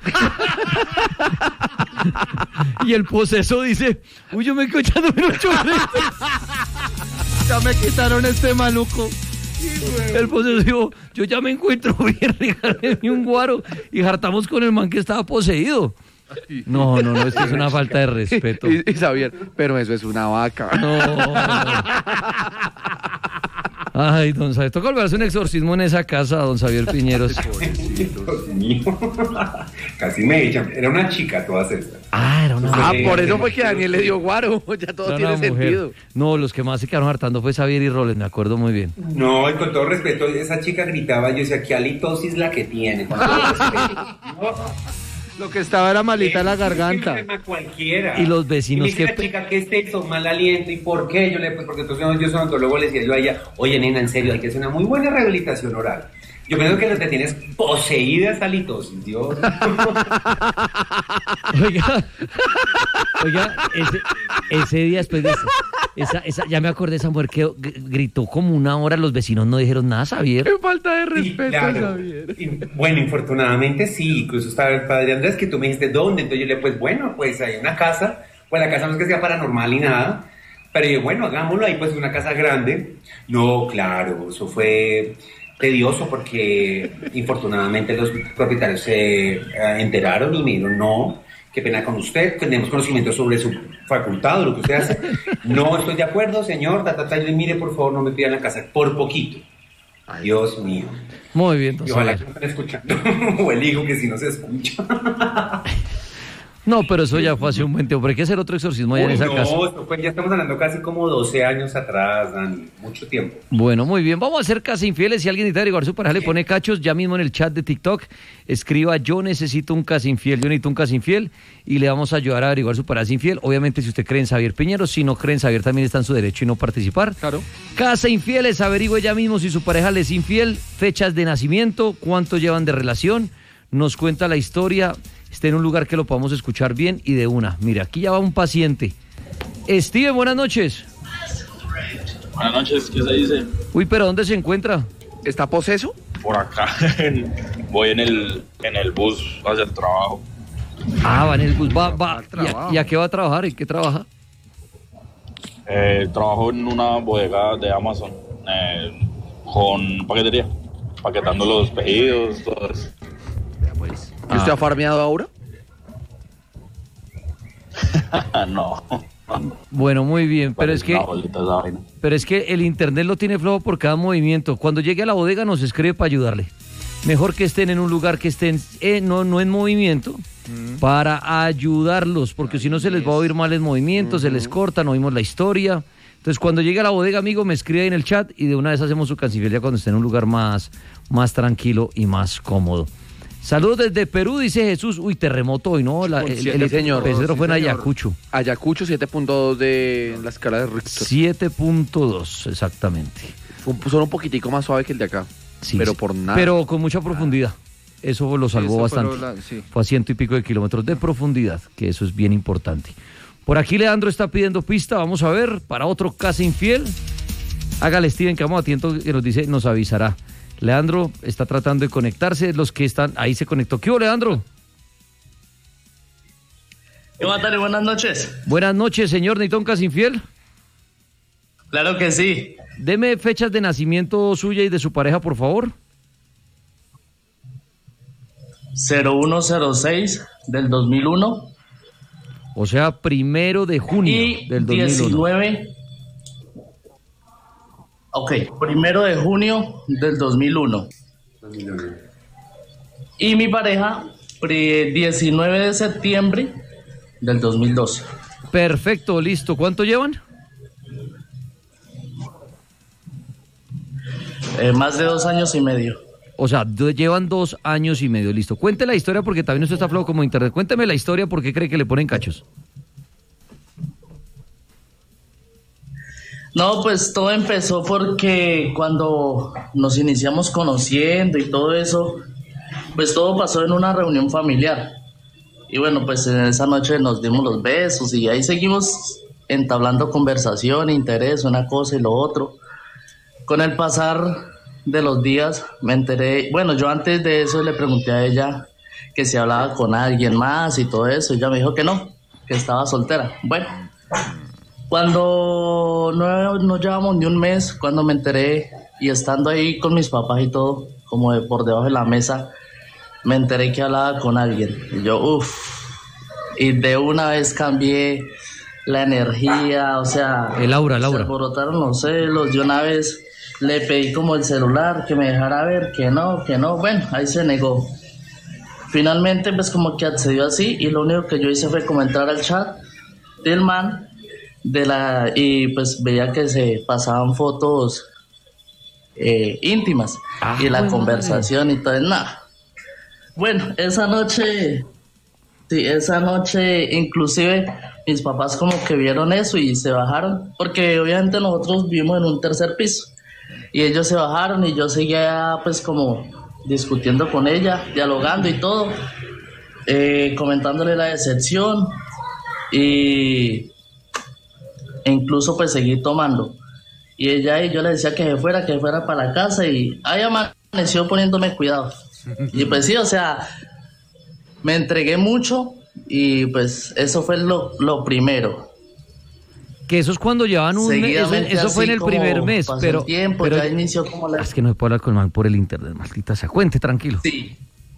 Y el poseso dice, uy, yo me quedo echándome los chorretes. Ya me quitaron este maluco. El poseso dijo, yo ya me encuentro bien, regálenme un guaro. Y hartamos con el man que estaba poseído. No, no, no, esto es una falta de respeto. Y, y Xavier, pero eso es una vaca. No. Ay, don Xavier, toca volver a hacer un exorcismo en esa casa, don Xavier Piñeros. Dios mío. Casi me echan. Era una chica todas estas. Ah, era una Ah, Sí, por sí, eso sí. fue que Daniel le dio guaro. Ya todo Era tiene una mujer. sentido. No, los que más se quedaron hartando fue Xavier y Roles, me acuerdo muy bien. No, y con todo respeto, esa chica gritaba, yo decía, qué halitosis la que tiene. Con todo respeto. No, Lo que estaba era malita la es garganta. un tema cualquiera. Y los vecinos y me dice que la pe- chica, ¿qué es eso? Mal aliento. ¿Y por qué? Yo le, pues porque entonces yo soy odontólogo, le decía yo a ella, oye, nena, en serio, hay que hacer una muy buena rehabilitación oral. Yo creo que te tienes poseída esa halitosis, Dios. Oiga, oiga, ese, ese día después de esa, esa, esa- ya me acordé de esa mujer que g- gritó como una hora, los vecinos no dijeron nada, Xavier. Qué falta de Sí, respeto, claro. Xavier. Y, bueno, infortunadamente sí, incluso estaba el padre Andrés, que tú me dijiste, ¿dónde? Entonces yo le pues bueno, pues hay una casa, pues la casa no es que sea paranormal ni nada, pero yo, bueno, hagámoslo ahí, pues una casa grande. No, claro, eso fue tedioso porque infortunadamente los propietarios se eh, enteraron y me dijeron, no, qué pena con usted, tenemos conocimiento sobre su facultad o lo que usted hace. No estoy de acuerdo, señor, ta, ta, ta, y mire, por favor, no me pidan la casa, por poquito. Dios mío. Muy bien, don Y ojalá que Xavier. no estén escuchando. O el hijo que si no se escucha. No, pero eso ya fue hace un buen tiempo. Pero hay que hacer otro exorcismo allá en Uy, esa no, casa. esto fue- ya estamos hablando casi como doce años atrás, Dani. Mucho tiempo. Bueno, muy bien. Vamos a hacer casa infieles. Si alguien necesita averiguar su pareja, le pone cachos. Ya mismo en el chat de TikTok, escriba yo necesito un casa infiel, yo necesito un casa infiel. Y le vamos a ayudar a averiguar su pareja infiel. Obviamente, si usted cree en Xavier Piñero, si no cree en Xavier, también está en su derecho y no participar. Claro. Casa infieles, averigüe ya mismo si su pareja le es infiel, fechas de nacimiento, cuánto llevan de relación, nos cuenta la historia, esté en un lugar que lo podamos escuchar bien y de una. Mira, aquí ya va un paciente. Steven, buenas noches. Buenas noches, ¿qué se dice? Uy, pero ¿dónde se encuentra? ¿Está poseso? Por acá, voy en el, en el bus hacia el trabajo. Ah, va en el bus, va, va. Al ¿Y a, trabajo. y a qué va a trabajar? ¿Y qué trabaja? Eh, trabajo en una bodega de Amazon eh, con paquetería, paquetando los pedidos, todo eso. ¿Y usted Ah. ha farmeado ahora? No. Bueno, muy bien, pero es que, Una bolita esa vaina. pero es que el internet lo tiene flojo por cada movimiento. Cuando llegue a la bodega nos escribe para ayudarle. Mejor que estén en un lugar que estén eh, no, no en movimiento para ayudarlos, porque si no se les va a oír mal el movimiento, se les corta, no oímos la historia. Entonces, cuando llegue a la bodega, amigo, me escribe ahí en el chat y de una vez hacemos su cancillería cuando esté en un lugar más, más tranquilo y más cómodo. Saludos desde Perú, dice Jesús. Uy, terremoto hoy, ¿no? La, el, Sí, el, señor. epicentro Sí, fue en señor. Ayacucho. Ayacucho siete punto dos de la escala de Richter. siete punto dos, exactamente. Fue un- Son un poquitico más suave que el de acá. Sí, pero sí. por nada. Pero con mucha profundidad. Eso lo salvó eso bastante. fueron la- sí. Fue a ciento y pico de kilómetros de profundidad, que eso es bien importante. Por aquí Leandro está pidiendo pista, vamos a ver, para otro casi infiel. Hágale, Steven, que vamos atento, que nos dice, nos avisará. Leandro está tratando de conectarse, los que están, ahí se conectó. ¿Qué hubo, Leandro? ¿Qué tal? Buenas noches. Buenas noches, señor Neitón Casi Infiel. Claro que sí. Deme fechas de nacimiento suya y de su pareja, por favor. cero uno cero seis del dos mil uno O sea, primero de junio y del dos mil uno. diecinueve. Ok, primero de junio del dos mil uno. Y mi pareja, pri- diecinueve de septiembre del dos mil doce. Perfecto, listo. ¿Cuánto llevan? Eh, más de dos años y medio. O sea, do- llevan dos años y medio, listo. Cuente la historia porque también esto está flojo como internet. Cuénteme la historia porque cree que le ponen cachos. No, pues todo empezó porque cuando nos iniciamos conociendo y todo eso, pues todo pasó en una reunión familiar. Y bueno, pues en esa noche nos dimos los besos y ahí seguimos entablando conversación, interés, una cosa y lo otro. Con el pasar de los días me enteré, bueno, yo antes de eso le pregunté a ella que si hablaba con alguien más y todo eso, y ella me dijo que no, que estaba soltera. Bueno. Cuando no, no llevamos ni un mes, cuando me enteré y estando ahí con mis papás y todo, como de por debajo de la mesa, me enteré que hablaba con alguien. Y yo, uff, y de una vez cambié la energía, o sea, El aura, el aura. se alborotaron los celos. Yo una vez le pedí como el celular que me dejara ver, que no, que no, bueno, ahí se negó. Finalmente, pues como que accedió así y lo único que yo hice fue comentar al chat del man de la y pues veía que se pasaban fotos eh, íntimas Ah, y la jue conversación y todo, nada. Bueno, esa noche, sí, esa noche inclusive mis papás como que vieron eso y se bajaron, porque obviamente nosotros vivimos en un tercer piso y ellos se bajaron y yo seguía pues como discutiendo con ella, dialogando y todo, eh, comentándole la decepción y e incluso pues seguí tomando. Y ella y yo le decía que se fuera, que se fuera para la casa y ahí amaneció poniéndome cuidado. Y pues sí, o sea, me entregué mucho y pues eso fue lo, lo primero. Que eso es cuando llevan un mes, eso, Seguidamente eso fue en así el como primer mes, pasó pero, el tiempo, pero ya inició como la... es que no se puede hablar con el man por el internet, maldita sea. Cuente, tranquilo. Sí.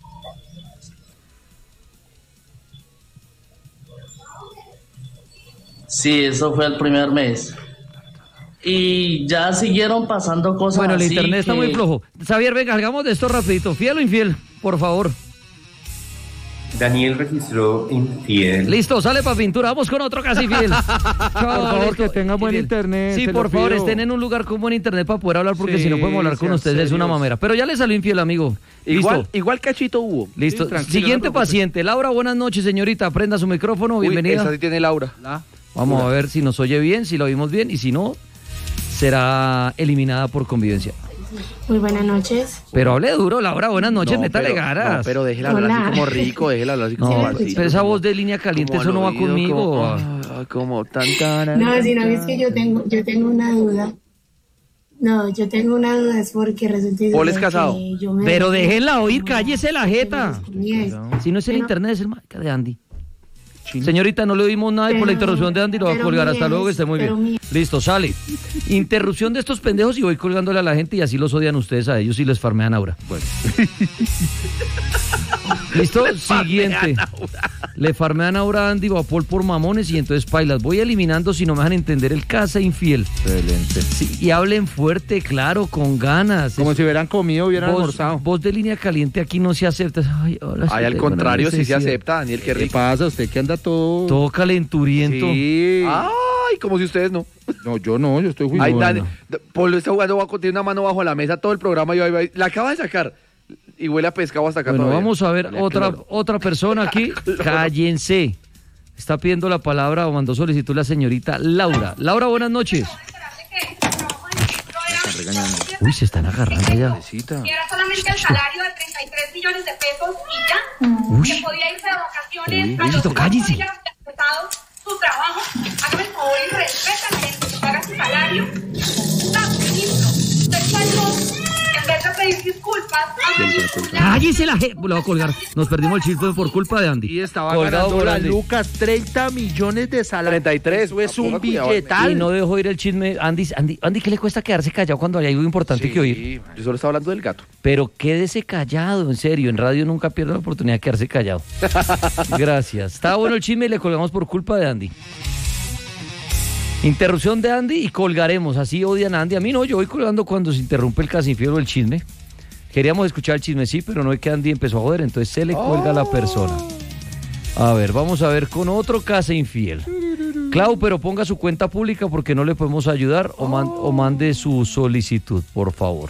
Sí, eso fue el primer mes. Y ya siguieron pasando cosas Bueno, el así internet está que- muy flojo. Xavier, venga, hagamos de esto rapidito. ¿Fiel o infiel? Por favor. Daniel registró infiel. Listo, sale para pintura. Vamos con otro casi fiel. Por favor, que tenga buen internet, Sí, se por lo favor, pido. estén en un lugar con buen internet para poder hablar, porque Sí, si no podemos hablar con sean ustedes es una serios. mamera. Pero ya le salió infiel, amigo. Igual, Listo. igual cachito hubo. Listo. Sí, tranquilo, Siguiente no te preocupes. paciente. Laura, buenas noches, señorita. Prenda su micrófono. Uy, Bienvenida. esa sí tiene Laura. Vamos a ver si nos oye bien, si lo oímos bien, y si no, será eliminada por convivencia. Muy buenas noches. Pero hable duro, Laura. Buenas noches, No, métale pero- ganas. No, pero déjela hablar así Hola. como rico, déjela hablar así como No, pasito, pero esa como- voz de línea caliente, como eso no al va oído, conmigo. Como, ah, como tan, tan, No, sino es que yo tengo, yo tengo una duda. No, yo tengo una duda, es porque resulta Paul es casado. que yo me... Pero déjenla oír, cállese la jeta. Pero- Si no es el pero- internet, es el marca de Andy. Señorita, no le oímos nada y por la Pero- interrupción de Andy lo va a pero colgar. mi Hasta luego, que ex, esté muy pero bien. mi- Listo, sale. Interrupción de estos pendejos y voy colgándole a la gente y así los odian ustedes a ellos y les farmean ahora. Bueno. Listo, siguiente. Le farmean ahora a Andy o a Paul por mamones y entonces pailas. Voy eliminando si no me dejan entender el casa infiel. Excelente. Sí, y hablen fuerte, claro, con ganas. Como si hubieran comido, hubieran voz, almorzado. voz de línea caliente aquí no se acepta. Ay, hola, Ay, sí, al tengo una contrario, sí se necesidad. acepta, Daniel, qué ¿Qué rico. pasa? Usted que anda todo... Todo calenturiento. Sí. Ay, como si ustedes no. No, yo no, yo estoy Ay, jugando. Dani, Paul está jugando, va a tiene una mano bajo la mesa todo el programa y va, y va, la acaba de sacar. Y huele a pescado hasta acá Bueno, todavía. vamos a ver Huele a otra, cloro. otra persona aquí. Cállense. Está pidiendo la palabra o mandó solicitud la señorita Laura. Laura, buenas noches. Uy, se están agarrando ya. Necesita. Y era solamente el salario de treinta y tres millones de pesos y ya. Uy. Que podía irse de vacaciones. Uy, a los Luisito, cuatro cállese. días de empezado su trabajo. Hágame el favor y respétame que paga su salario. Está ministro. Usted cuando, en vez de pedir disculpas, haga disculpas. Cállese la gente. Lo voy a colgar. Nos perdimos el chisme por culpa de Andy. Y estaba Colgado ganando por la Andy. Lucas treinta millones de salario. treinta y tres. Eso es un Ponga cuidado. billetal. Y no dejó ir el chisme. Andy, Andy, Andy, ¿qué le cuesta quedarse callado cuando hay algo importante que oír? Sí, yo solo estaba hablando del gato. Pero quédese callado, en serio. En radio nunca pierde la oportunidad de quedarse callado. Gracias. Estaba bueno el chisme y le colgamos por culpa de Andy. Interrupción de Andy y colgaremos. Así odian a Andy. A mí no, yo voy colgando cuando se interrumpe el casinfiel o el chisme. Queríamos escuchar el chisme, sí, pero no es que Andy empezó a joder, entonces se le cuelga a la persona. A ver, vamos a ver con otro casa infiel. Clau, pero ponga su cuenta pública porque no le podemos ayudar o, man- o mande su solicitud, por favor.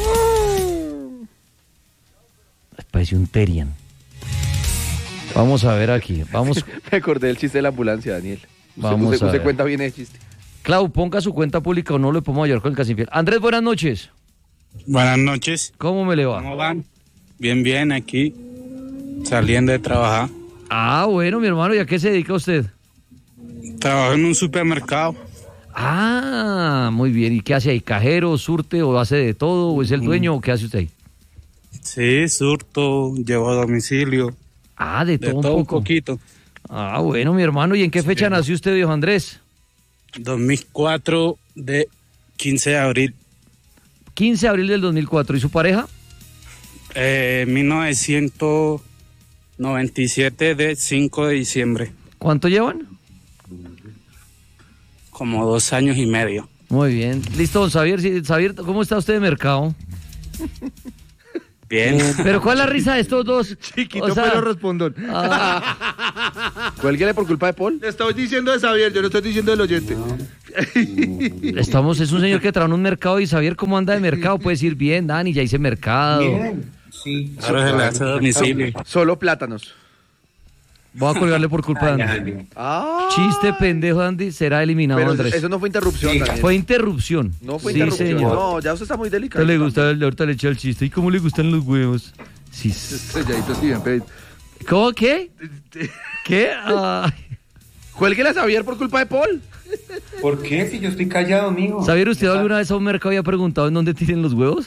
Parece un Terian. Vamos a ver aquí. Vamos, Me acordé del chiste de la ambulancia, Daniel. Usted, Vamos usted, a usted ver. cuenta bien el chiste. Clau, ponga su cuenta pública o no le podemos ayudar con el casa infiel. Andrés, buenas noches. Buenas noches, ¿Cómo me le va? ¿cómo van? Bien, bien, aquí, saliendo de trabajar. Ah, bueno, mi hermano, ¿y a qué se dedica usted? Trabajo en un supermercado. Ah, muy bien. ¿Y qué hace ahí? ¿Cajero, surte o hace de todo? ¿O es el dueño o qué hace usted ahí? Sí, surto, llevo a domicilio, Ah, de de todo, todo un un poco. poquito. Ah, bueno, mi hermano. ¿Y en qué fecha nació usted, viejo Andrés? dos mil cuatro de quince de abril. quince de abril del dos mil cuatro. ¿Y su pareja? Eh, mil novecientos noventa y siete de cinco de diciembre. ¿Cuánto llevan? Como dos años y medio. Muy bien. Listo, don Xavier. Sí, Xavier, ¿cómo está usted de mercado? Bien. ¿Pero cuál es la risa de estos dos? Chiquito O sea, pero respondón. ah, Cuélguele por culpa de Paul. Le estoy diciendo de Xavier, yo no estoy diciendo del oyente. estamos, es un señor que trabaja en un mercado y Xavier, ¿cómo anda de mercado? Puede decir bien, Dani, ya hice mercado. Bien, sí. Ahora se le hace a domicilio. Solo plátanos. Voy a colgarle por culpa de Ay, Andy. Andy. Ah. Chiste pendejo, Andy, será eliminado, Pero Andrés. eso no fue interrupción, Sí, Daniel. Fue interrupción. No fue Sí, interrupción. señor. No, ya usted está muy ¿Qué delicado. le gusta? Ahorita le eché el chiste. ¿Y cómo le gustan los huevos? Sí. Selladito, sí, bien pedito. ¿Cómo? ¿Qué? ¿Qué? Ay. Cuélguele a Xavier por culpa de Paul. ¿Por qué? Si yo estoy callado, mijo. ¿Xavier, usted alguna vez a un mercado había preguntado en dónde tienen los huevos?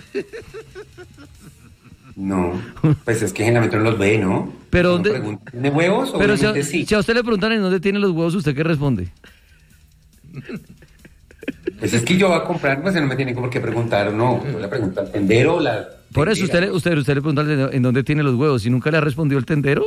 No, pues es que generalmente no los ve, ¿no? Pero Uno ¿dónde- pregunta, ¿tiene huevos? Pero si a, Obviamente sí. si a usted le preguntan en dónde tienen los huevos, ¿usted qué responde? Pues es que yo voy a comprar, pues no me tiene por qué preguntar, no. Yo le pregunto al tendero, la... Por eso usted, le- usted, usted le pregunta al tendero, en dónde tiene los huevos. ¿Y nunca le ha respondido el tendero?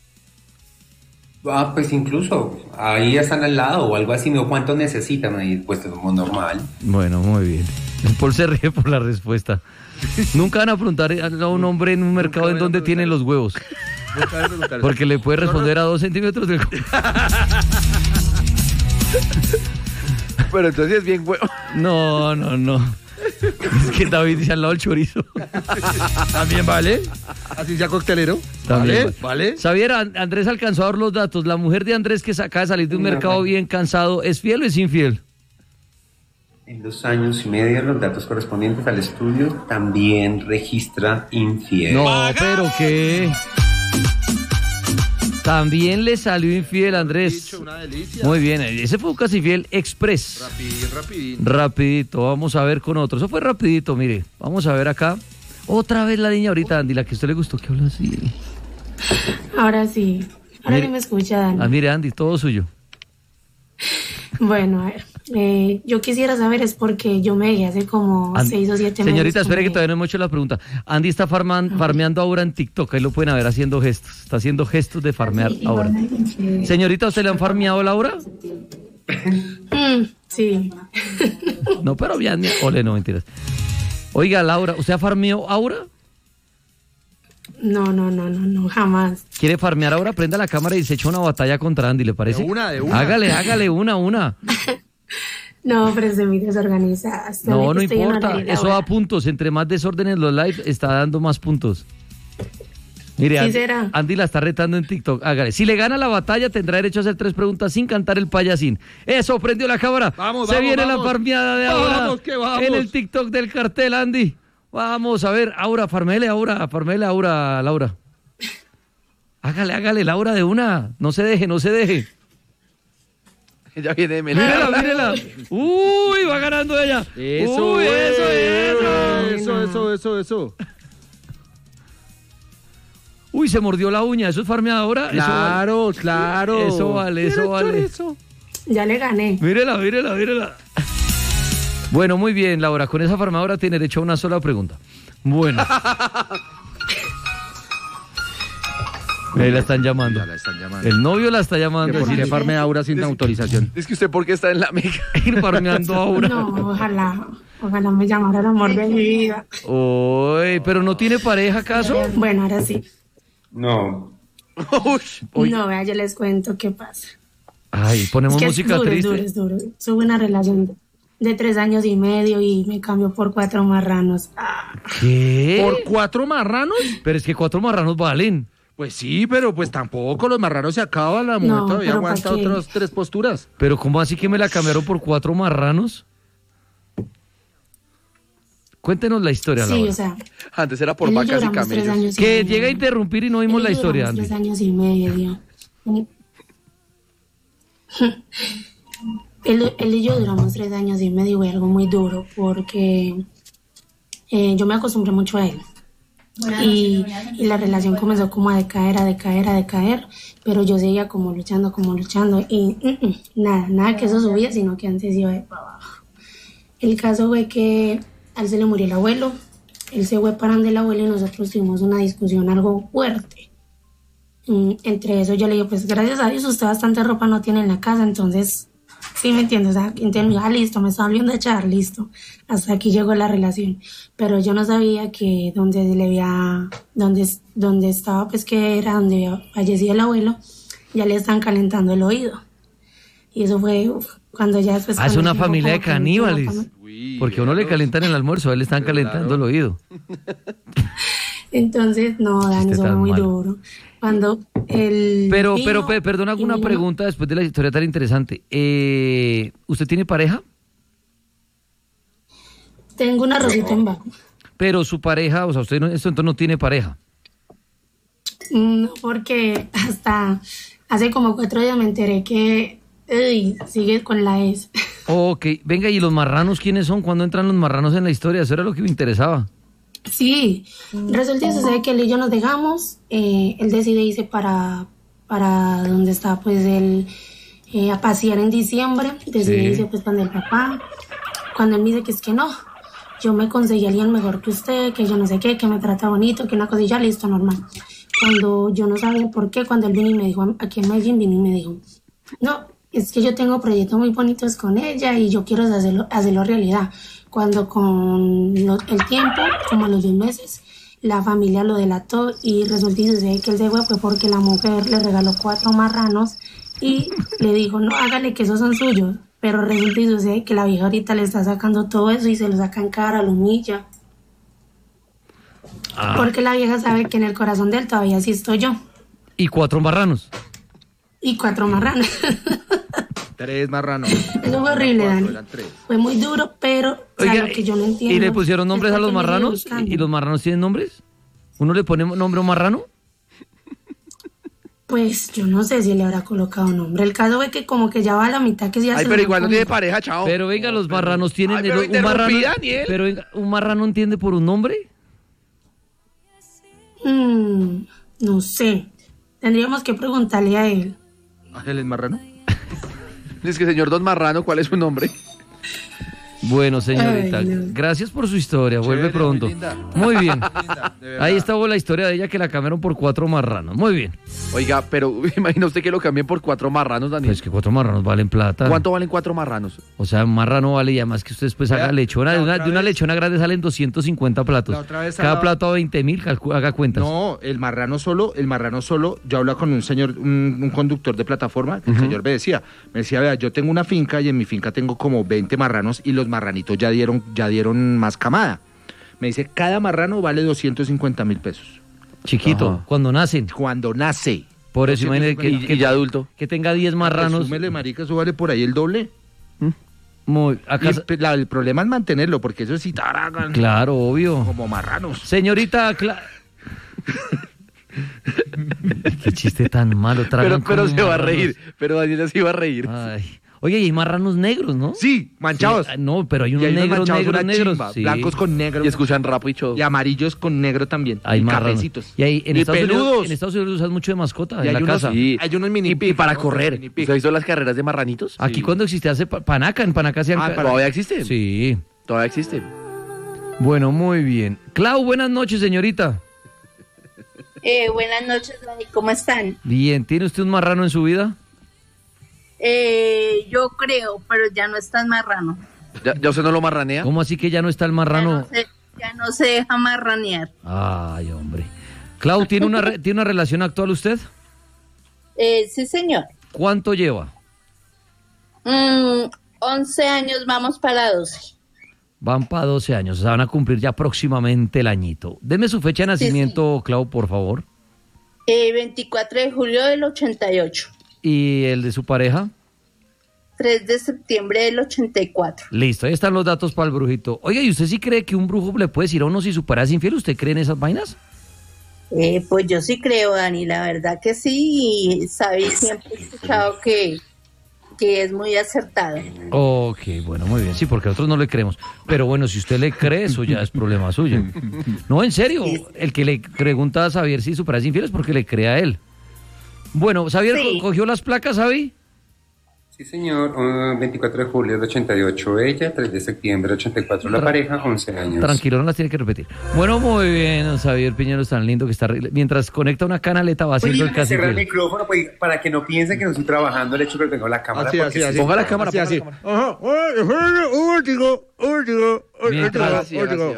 Ah, pues incluso, ahí están al lado o algo así, me digo, ¿cuánto necesitan? Ahí, pues es muy normal. Bueno, muy bien. Paul se ríe por la respuesta. Nunca van a preguntar a un hombre en un mercado en dónde tienen los huevos. Porque le puede responder a dos centímetros del... Pero entonces es bien huevo. No, no, no. Es que David dice al lado del chorizo. ¿También vale? Así sea coctelero. También ¿Vale? ¿Vale? Xavier, An- Andrés alcanzó a dar los datos. La mujer de Andrés que acaba de salir de un No, mercado bueno. bien cansado, ¿es fiel o es infiel? En dos años y medio, los datos correspondientes al estudio también registra infiel. No, pero ¿qué? También le salió infiel, Andrés. Dicho, una delicia. Muy bien, ese fue un casi fiel express. Rapidín, rapidín. Rapidito, vamos a ver con otro. Eso fue rapidito, mire. Vamos a ver acá. Otra vez la niña ahorita, Andy, la que a usted le gustó que habla así. Ahora sí. Ahora Mire. sí me escucha, Dani. Ah, mire, Andy, todo suyo. Bueno, a ver. Eh, yo quisiera saber es porque yo me dejé hace como Andy- seis o siete meses. Señorita, espere con que él. todavía no hemos hecho la pregunta. Andy está farman- farmeando ahora en TikTok. Ahí lo pueden ver haciendo gestos. Está haciendo gestos de farmear ahora. Señorita, ¿usted le han farmeado Laura? Mm, sí. No, pero bien. Ole, no, mentiras. Oiga, Laura, ¿usted ha farmeado ahora? No, no, no, no, no, jamás. ¿Quiere farmear ahora? Prenda la cámara y se echa una batalla contra Andy, ¿le parece? De una, de una. Hágale, hágale, una, una. No, pero estoy muy desorganizada. Estoy- No, no estoy en importa. horario Eso da laboral. puntos. Entre más desórdenes los live, está dando más puntos. Mire, Sí Andy, será. Andy la está retando en TikTok. Hágale. Si le gana la batalla, tendrá derecho a hacer tres preguntas sin cantar el payasín. Eso, prendió la cámara. Vamos, Se vamos, viene vamos. la farmeada de ahora. Vamos, que vamos. En el TikTok del cartel, Andy. Vamos a ver. Aura, farmele, Aura. Farmele, Aura, Laura. Hágale, hágale, Laura, de una. No se deje, no se deje. Ya viene de Melena. Mírela, mírela. Uy, va ganando ella. Eso, Uy, eso, eso, eso. eso, eso, eso. Uy, se mordió la uña. ¿Eso es farmeadora? Eso vale. Claro, claro. Eso vale, eso vale. Ya le gané. Mírela, mírela, mírela. Bueno, muy bien, Laura. Con esa farmadora tiene derecho a una sola pregunta. Bueno. Ahí la están llamando. Ya la están llamando. El novio la está llamando. ¿Por qué farme Aura sin autorización? Es que usted, ¿por qué está en la mega? Ir farmeando ahora. No, ojalá. Ojalá me llamara el amor de mi vida. Uy, pero no tiene pareja, ¿acaso? Bueno, ahora sí. No. Uy. No, vea, yo les cuento qué pasa. Ay, ponemos Es que música es duro, triste. es duro, es duro. Tuve una relación de, de tres años y medio y me cambió por cuatro marranos. Ah, ¿Qué? ¿Por cuatro marranos? Pero es que cuatro marranos valen. Pues sí, pero pues tampoco los marranos se acaban, la mujer No, todavía pero aguanta ¿pa' qué? otras tres posturas. Pero ¿cómo así que me la cambiaron por cuatro marranos? Cuéntenos la historia, sí, Laura. o sea, Antes era por él y yo vacas y duramos tres camellos. años y Que medio. llega a interrumpir y no vimos Él y la yo historia, duramos Andy. tres años y medio. Él, él y yo duramos tres años y medio, fue algo muy duro porque eh, yo me acostumbré mucho a él. Y, y la relación comenzó como a decaer, a decaer, a decaer, pero yo seguía como luchando, como luchando y mm, mm, nada, nada que eso subía, sino que antes iba de para abajo. El caso fue que a él se le murió el abuelo, él se fue para donde el abuelo y nosotros tuvimos una discusión algo fuerte. Mm, entre eso yo le dije, pues gracias a Dios usted bastante ropa no tiene en la casa, entonces, sí me entiendes, o sea, entonces, ah, listo, me está volviendo a echar, listo, hasta aquí llegó la relación, pero yo no sabía que donde le había, donde, donde estaba, pues que era donde había fallecido el abuelo, ya le están calentando el oído, y eso fue uf, cuando ya después... Ah, es cuando una llegó familia de como que caníbales. una fami- Porque a uno le calientan el almuerzo, a él le están calentando el oído. Entonces, no, Dani, Chiste eso fue tan muy malo. duro. Cuando el Pero, vino pero, pe- perdona, y alguna me llamó- pregunta después de la historia tan interesante. Eh, ¿Usted tiene pareja? Tengo una rosita en bajo. Pero su pareja, o sea, usted no, esto entonces no tiene pareja. No, porque hasta hace como cuatro días me enteré que uy, sigue con la ex. Ok, venga, ¿y los marranos quiénes son? ¿Cuándo entran los marranos en la historia? Eso era lo que me interesaba. Sí, resulta y sucede que él y yo nos dejamos. Eh, él decide irse para, para donde está pues él eh, a pasear en diciembre. Decide Sí. irse pues con el papá. Cuando él me dice que es que no, yo me conseguí a alguien mejor que usted, que yo no sé qué, que me trata bonito, que una cosilla, listo, normal. Cuando yo no sabía por qué, cuando él vino y me dijo, aquí en Medellín vino y me dijo, no, es que yo tengo proyectos muy bonitos con ella y yo quiero hacerlo, hacerlo realidad. Cuando con lo- el tiempo, como a los dos meses, la familia lo delató y resulta y sucede que él se fue fue porque la mujer le regaló cuatro marranos y le dijo, no, hágale que esos son suyos. Pero resulta y sucede que la vieja ahorita le está sacando todo eso y se lo saca en cara, lo humilla. Ah. Porque la vieja sabe que en el corazón de él todavía sí estoy yo. ¿Y cuatro marranos? Y cuatro marranos. Tres marranos. Eso fue horrible, Cuatro, Dani. eran tres. Fue muy duro, pero o sea, Oiga, lo que yo no entiendo. ¿y le pusieron nombres es a los por qué me sigue marranos? buscando. ¿Y los marranos tienen nombres? ¿Uno le pone nombre a un marrano? Pues yo no sé si le habrá colocado nombre. El caso es que como que ya va a la mitad que ya Ay, se pero unió igual no tiene conmigo. pareja, chao. Pero venga, los marranos tienen... Ay, pero un marrano, interrumpí, Daniel. pero venga, ¿un marrano entiende por un nombre? Mm, no sé. Tendríamos que preguntarle a él. ¿Ángeles Marrano? Es que señor Don Marrano, ¿cuál es su nombre? Bueno, señorita, Ay, no. gracias por su historia. Vuelve Chévere, pronto. muy linda. Muy bien. Linda, de verdad. Ahí estaba la historia de ella que la cambiaron por cuatro marranos. Muy bien. Oiga, pero imagina usted que lo cambien por cuatro marranos, Daniel. Pues que cuatro marranos valen plata. ¿Cuánto valen cuatro marranos? O sea, un marrano vale y además que usted después Vea, haga lechona. la De una, otra de una vez- lechona grande salen doscientos cincuenta platos. La otra vez Cada hablaba- plato a veinte mil, haga cuentas. No, el marrano solo, el marrano solo, yo hablaba con un señor, un, un conductor de plataforma, el señor me decía, me decía, vea, yo tengo una finca y en mi finca tengo como veinte marranos y los marranitos ya dieron, ya dieron más camada. Me dice, cada marrano vale doscientos cincuenta mil pesos. Chiquito, Ajá. cuando nacen. Cuando nace. Por eso imagínate que, Y, que- y ya adulto. que tenga diez marranos. Súmele, marica, eso vale por ahí el doble. Muy, acá, Y, pues, la- el problema es mantenerlo, porque eso sí taragan claro, obvio. como marranos. Señorita, Cla- qué chiste tan malo. Pero, tragan pero como se va a marranos. reír. Pero Daniela sí va a reír. Ay. Oye, y hay marranos negros, ¿no? Sí, manchados. Sí, no, pero hay Y unos hay unos negros, manchados, negros, una negros. chimba, Sí. blancos con negro. Y escuchan rap y show. Y amarillos con negro también. Hay y marranos. cafecitos. Y hay, en, Y Estados Unidos, peludos. en Estados Unidos usan mucho de mascota Y en la hay unos- casa. Sí. Hay unos mini Y, pig, y para ¿no? correr. Mini pig. ¿Usted ha visto las carreras de marranitos? Aquí Sí. cuando existía hace pa- panaca, en panaca hacían... Ah, ca- para- ¿Todavía existe? Sí. Todavía existe. Bueno, muy bien. Clau, buenas noches, señorita. Eh, buenas noches, Dani, ¿cómo están? Bien, ¿tiene usted un marrano en su vida? Eh, yo creo, pero ya no es tan marrano. ¿Ya, ya usted no lo marranea? ¿Cómo así que ya no está el Ya marrano? no, se, ya no se deja marranear. Ay, hombre. Clau, ¿tiene una, re- ¿tiene una relación actual usted? Eh, sí, señor. ¿Cuánto lleva? Mm, once años, vamos para doce. Van para doce años, o sea, van a cumplir ya próximamente el añito. Deme su fecha de Sí, nacimiento, Clau, por favor. Eh, veinticuatro de julio del ochenta y ocho. ¿Y el de su pareja? tres de septiembre del ochenta y cuatro. Listo, ahí están los datos para el brujito. Oiga, ¿y usted sí cree que un brujo le puede decir a uno si su pareja es infiel? ¿Usted cree en esas vainas? Eh, pues yo sí creo, Dani, la verdad que sí. Y sabí, siempre he escuchado que, que es muy acertado. Ok, bueno, muy bien, sí, porque a otros no le creemos. Pero bueno, si usted le cree, eso ya es problema suyo. No, en serio, el que le pregunta a Xavier si su pareja es infiel es porque le cree a él. Bueno, Xavier, Sí. co- ¿cogió las placas, Xavi? Sí, señor. Uh, veinticuatro de julio del ochenta y ocho ella, tres de septiembre del ochenta y cuatro la Tra- pareja, once años. Tranquilo, no las tiene que repetir. Bueno, muy bien, don Xavier Piñero es tan lindo que está... arregla- Mientras conecta una canaleta va haciendo el casi cerrar el infiel. micrófono pues, para que no piensen que no estoy trabajando el hecho que tengo la cámara. Así, porque así, así. Ponga la cámara, Así, ponga así. la cámara. Ajá. Último, último, Mientras-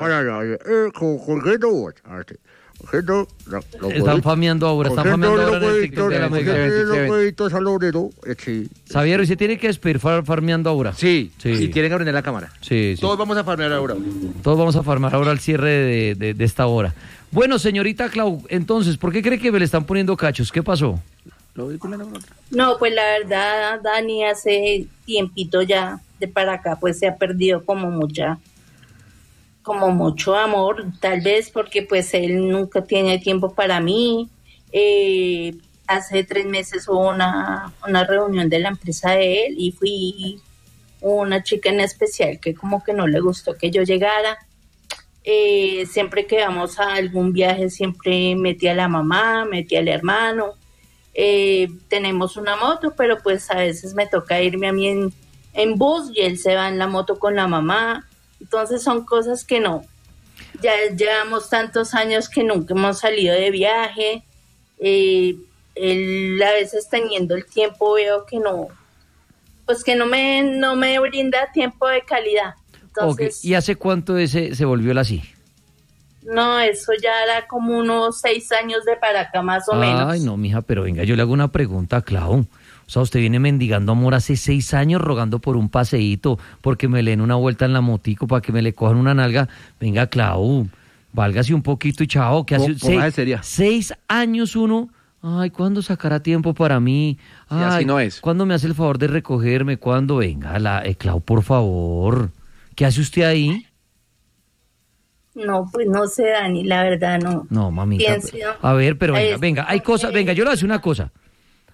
Están fameando ahora, están fameando ahora en el TikTok de la Mega. Xavier, ¿y se tiene que despedir far- farmeando ahora? Sí, Sí. si tienen que prender la cámara. Sí, sí. Todos vamos a farmear ahora. Todos vamos a farmar ahora al cierre de, de- de esta hora. Bueno, señorita Clau, entonces, ¿por qué cree que me le están poniendo cachos? ¿Qué pasó? No, pues la verdad, Dani, hace tiempito ya de para acá, pues se ha perdido como mucha, como mucho amor, tal vez porque pues él nunca tiene tiempo para mí. Eh, hace tres meses hubo una, una reunión de la empresa de él y fui una chica en especial que como que no le gustó que yo llegara. Eh, siempre que vamos a algún viaje, siempre metí a la mamá, metí al hermano. Eh, tenemos una moto, pero pues a veces me toca irme a mí en, en bus y él se va en la moto con la mamá. Entonces son cosas que no. Ya llevamos tantos años que nunca hemos salido de viaje. Eh, él a veces teniendo el tiempo veo que no, pues que no me, no me brinda tiempo de calidad. Entonces, Ok, ¿y hace cuánto ese se volvió el así? no, eso ya era como unos seis años de para acá más o menos. Ay, no, mija, pero venga, yo le hago una pregunta a Clau. O sea, usted viene mendigando amor hace seis años rogando por un paseíto, porque me leen una vuelta en la motico para que me le cojan una nalga. Venga, Clau, válgase un poquito y chao. Que hace Pó- póngase seis, seria. seis años uno... Ay, ¿cuándo sacará tiempo para mí? Ay, así no es. ¿cuándo me hace el favor de recogerme? ¿Cuándo? Venga, la, eh, Clau, por favor. ¿Qué hace usted ahí? No, pues no sé, Dani, la verdad no. No, mamita. Pienso- A ver, pero venga, es- venga, hay cosas, venga, yo le voy a decir una cosa.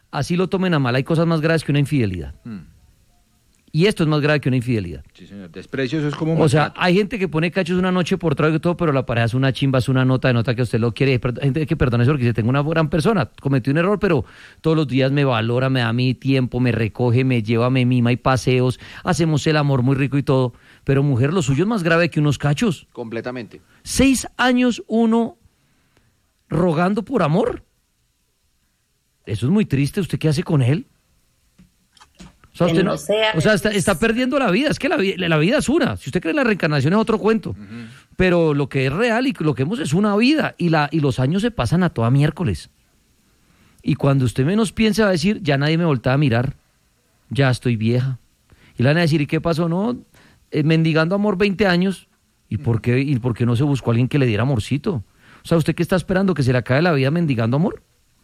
así lo tomen a mal, hay cosas más graves que una infidelidad. Mm. Y esto es más grave que una infidelidad. Sí, señor. Desprecio, eso es como un O sea, maltrato. hay gente que pone cachos una noche por trago y todo, pero la pareja es una chimba, es una nota de nota que usted lo quiere. Hay gente que perdona eso porque dice, tengo una gran persona, cometí un error, pero todos los días me valora, me da mi tiempo, me recoge, me lleva, me mima y paseos, hacemos el amor muy rico y todo. Pero mujer, lo suyo es más grave que unos cachos. Completamente. Seis años uno rogando por amor. Eso es muy triste. ¿Usted qué hace con él? O sea, usted no, no sea, o sea está, está perdiendo la vida. Es que la, la vida es una. Si usted cree en la reencarnación es otro cuento. Uh-huh. Pero lo que es real y lo que hemos es una vida. Y, la, y los años se pasan a toda miércoles. Y cuando usted menos piense va a decir, ya nadie me voltea a mirar. Ya estoy vieja. Y le van a decir, ¿y qué pasó? No, eh, mendigando amor veinte años. ¿Y por qué, y por qué no se buscó a alguien que le diera amorcito? O sea, ¿usted qué está esperando? ¿Que se le acabe la vida mendigando amor?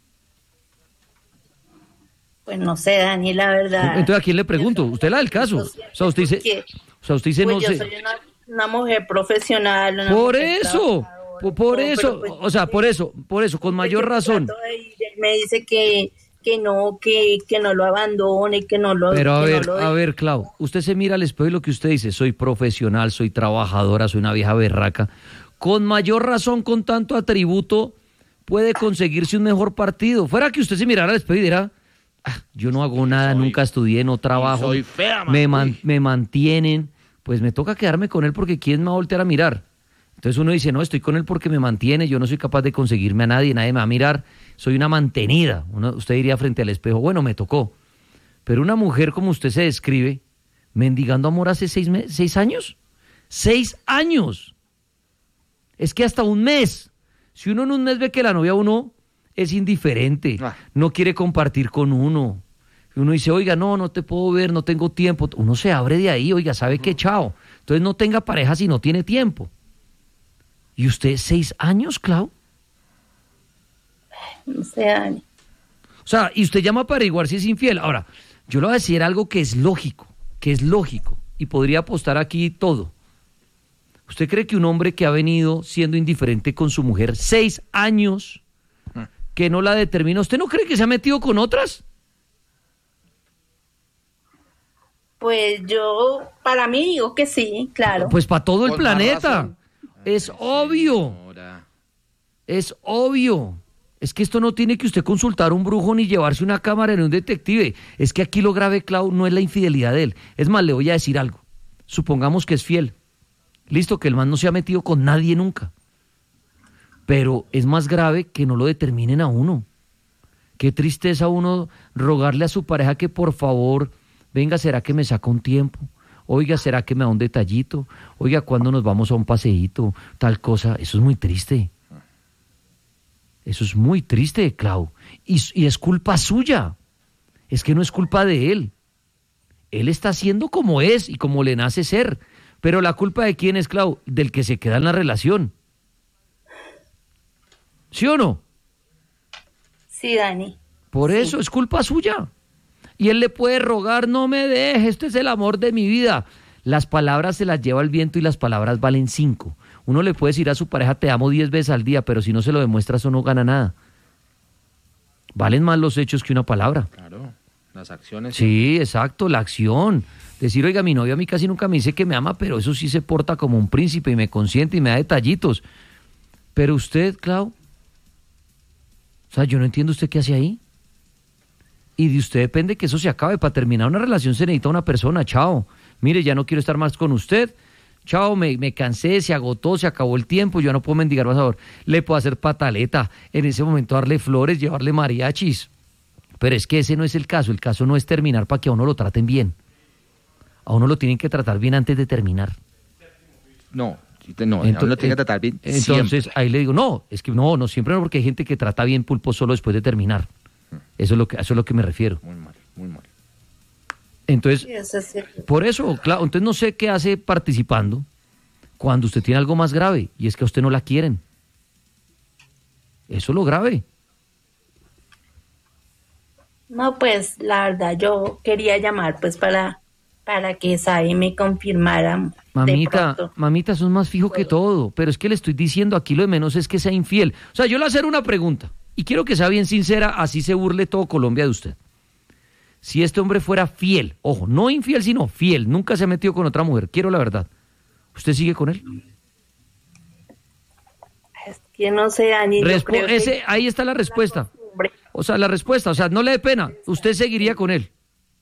Pues no sé, Dani, la verdad. Entonces, ¿a quién le pregunto? Usted la del caso. O sea, usted dice, o sea, usted dice pues no yo sé. soy una, una mujer profesional. Una Por mujer eso, por, por no, eso, pues, o sea, por eso, por eso, con mayor razón. Me dice que, que no, que, que no lo abandone, que no lo... Pero a que ver, no lo a ver, Clau, usted se mira al espejo y lo que usted dice, soy profesional, soy trabajadora, soy una vieja berraca. Con mayor razón, con tanto atributo, puede conseguirse un mejor partido. Fuera que usted se mirara al espejo y dirá, ah, yo no hago nada, soy, nunca estudié, no trabajo, soy fea, me, man, me mantienen, pues me toca quedarme con él porque ¿quién me va a voltear a mirar? Entonces uno dice, no, estoy con él porque me mantiene, yo no soy capaz de conseguirme a nadie, nadie me va a mirar, soy una mantenida. Uno, usted diría frente al espejo, bueno, me tocó. Pero una mujer como usted se describe, mendigando amor hace seis, me- seis años, seis años. Es que hasta un mes, si uno en un mes ve que la novia uno es indiferente, ah. no quiere compartir con uno, uno dice, oiga, no, no te puedo ver, no tengo tiempo, uno se abre de ahí, oiga, ¿sabe qué? Chao. Entonces no tenga pareja si no tiene tiempo. ¿Y usted seis años, Clau? No sé, Dani. O sea, y usted llama para averiguar si es infiel. Ahora, yo le voy a decir algo que es lógico, que es lógico, y podría apostar aquí todo. ¿Usted cree que un hombre que ha venido siendo indiferente con su mujer seis años, que no la determina, ¿usted no cree que se ha metido con otras? Pues yo, para mí digo que sí, claro. Pues para todo el Con planeta. Es obvio. Es obvio. Es que esto no tiene que usted consultar a un brujo ni llevarse una cámara ni un detective. Es que aquí lo grave, Clau, no es la infidelidad de él. Es más, le voy a decir algo. Supongamos que es fiel. Listo, que el man no se ha metido con nadie nunca. Pero es más grave que no lo determinen a uno. Qué tristeza uno rogarle a su pareja que por favor, venga, ¿será que me saca un tiempo? Oiga, ¿será que me da un detallito? Oiga, ¿cuándo nos vamos a un paseíto? Tal cosa. Eso es muy triste. Eso es muy triste, Clau. Y, y es culpa suya. Es que no es culpa de él. Él está siendo como es y como le nace ser. Pero la culpa de quién es, Clau? Del que se queda en la relación. ¿Sí o no? Sí, Dani. Por sí. eso es culpa suya. Y él le puede rogar, no me dejes, este es el amor de mi vida. Las palabras se las lleva el viento y las palabras valen cinco. Uno le puede decir a su pareja, te amo diez veces al día, pero si no se lo demuestra, eso no gana nada. Valen más los hechos que una palabra. Claro, las acciones. Sí, exacto, la acción. Decir, oiga, mi novio a mí casi nunca me dice que me ama, pero eso sí se porta como un príncipe y me consiente y me da detallitos. Pero usted, Clau, o sea, yo no entiendo usted qué hace ahí. Y de usted depende que eso se acabe. Para terminar una relación se necesita una persona. Chao. Mire, ya no quiero estar más con usted. Chao, me, me cansé, se agotó, se acabó el tiempo. Yo no puedo mendigar más ahora. Le puedo hacer pataleta. En ese momento darle flores, llevarle mariachis. Pero es que ese no es el caso. El caso no es terminar para que a uno lo traten bien. A uno lo tienen que tratar bien antes de terminar. No, no, Entonces, uno lo tiene que tratar bien. Entonces, siempre. ahí le digo, no, es que no, no siempre no, porque hay gente que trata bien pulpo solo después de terminar. Eso es lo que, eso es lo que me refiero. Muy mal, muy mal. Entonces, Sí, eso es cierto. por eso, claro, entonces no sé qué hace participando cuando usted tiene algo más grave, y es que a usted no la quieren. Eso es lo grave. No, pues la verdad yo quería llamar pues para, para que Sabi me confirmara. de Mamita, pronto. mamita, eso es más fijo que todo, pero es que le estoy diciendo aquí lo de menos es que sea infiel. O sea, yo le voy a hacer una pregunta, y quiero que sea bien sincera, así se burle todo Colombia de usted. Si este hombre fuera fiel, ojo, no infiel, sino fiel, nunca se ha metido con otra mujer, quiero la verdad, ¿usted sigue con él? Es que no sé, Dani. Respo- yo creo ese, que... ahí está la respuesta. O sea, la respuesta, o sea, no le dé pena, usted seguiría con él.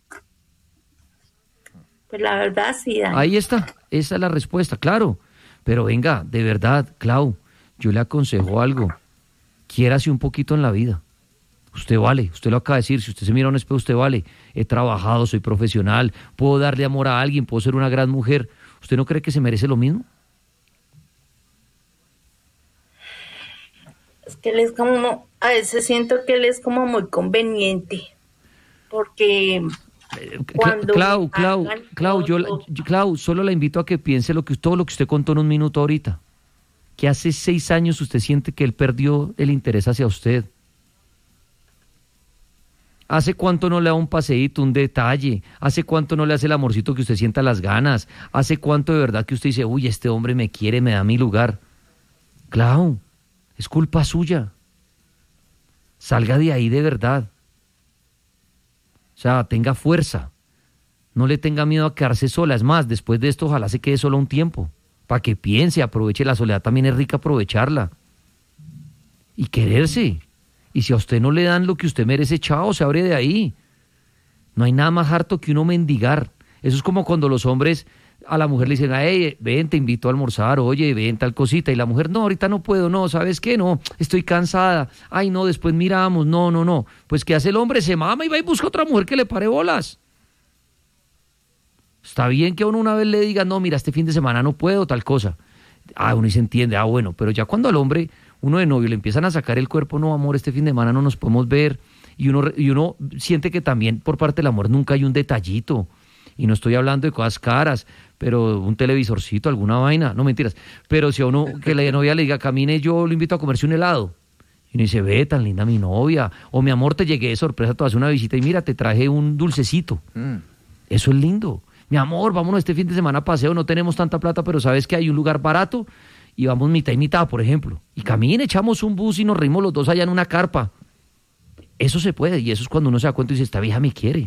Pues la verdad sí, Dani. Ahí está, esa es la respuesta, claro. Pero venga, de verdad, Clau, yo le aconsejo algo. Quiérase un poquito en la vida. Usted vale, usted lo acaba de decir, si usted se mira a un espejo, usted vale. He trabajado, soy profesional, puedo darle amor a alguien, puedo ser una gran mujer. ¿Usted no cree que se merece lo mismo? Es que él es como, a veces siento que él es como muy conveniente, porque cuando... Clau, Clau, Clau, yo, yo- Clau, solo la invito a que piense lo que, todo lo que usted contó en un minuto ahorita. Que hace seis años usted siente que él perdió el interés hacia usted. ¿Hace cuánto no le da un paseíto, un detalle? ¿Hace cuánto no le hace el amorcito que usted sienta las ganas? ¿Hace cuánto de verdad que usted dice, uy, este hombre me quiere, me da mi lugar? Clau, es culpa suya. Salga de ahí de verdad. O sea, tenga fuerza. No le tenga miedo a quedarse sola. Es más, después de esto, ojalá se quede sola un tiempo. Para que piense, aproveche. La soledad también es rica aprovecharla. Y quererse. Y si a usted no le dan lo que usted merece, chao, se abre de ahí. No hay nada más harto que uno mendigar. Eso es como cuando los hombres a la mujer le dicen, hey, ven, te invito a almorzar, oye, ven, tal cosita. Y la mujer, no, ahorita no puedo, no, ¿sabes qué? No, estoy cansada. Ay, no, después miramos, no, no, no. Pues, ¿qué hace el hombre? Se mama y va y busca otra mujer que le pare bolas. Está bien que a uno una vez le diga, no, mira, este fin de semana no puedo, tal cosa. Ah, uno se entiende, ah, bueno, pero ya cuando al hombre, uno de novio, le empiezan a sacar el cuerpo, no, amor, este fin de semana no nos podemos ver, y uno, y uno siente que también por parte del amor nunca hay un detallito, y no estoy hablando de cosas caras, pero un televisorcito, alguna vaina, no mentiras, pero si a uno, que la novia le diga, camine, yo lo invito a comerse un helado, y uno dice, ve, tan linda mi novia, o mi amor, te llegué de sorpresa, te vas a una visita, y mira, te traje un dulcecito, mm. Eso es lindo. Mi amor, vámonos este fin de semana a paseo, no tenemos tanta plata, pero sabes que hay un lugar barato y vamos mitad y mitad, por ejemplo. Y camine, echamos un bus y nos reímos los dos allá en una carpa. Eso se puede, y eso es cuando uno se da cuenta y dice, esta vieja me quiere.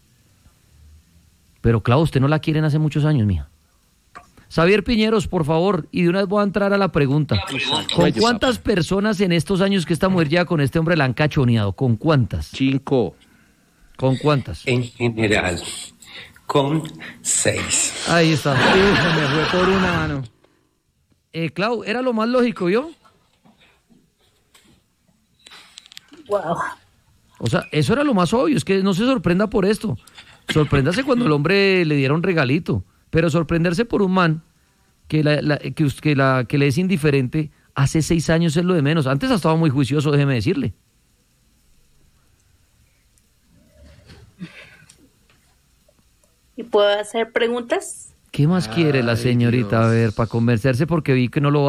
Pero claro, usted no la quieren hace muchos años, mija. Xavier Piñeros, por favor, y de una vez voy a entrar a la pregunta. ¿Con cuántas personas en estos años que esta mujer lleva con este hombre la han cachoneado? ¿Con cuántas? Cinco. ¿Con cuántas? En general, con seis. Ahí está. Uf, me fue por una mano. Eh, Clau, era lo más lógico, ¿yo? Wow. O sea, eso era lo más obvio, es que no se sorprenda por esto. Sorpréndase cuando el hombre le diera un regalito, pero sorprenderse por un man que, la, la, que, que, la, que le es indiferente hace seis años es lo de menos. Antes ha estado muy juicioso, déjeme decirle. ¿Y puedo hacer preguntas? ¿Qué más quiere la señorita? Ay, a ver, para convencerse, porque vi que no lo va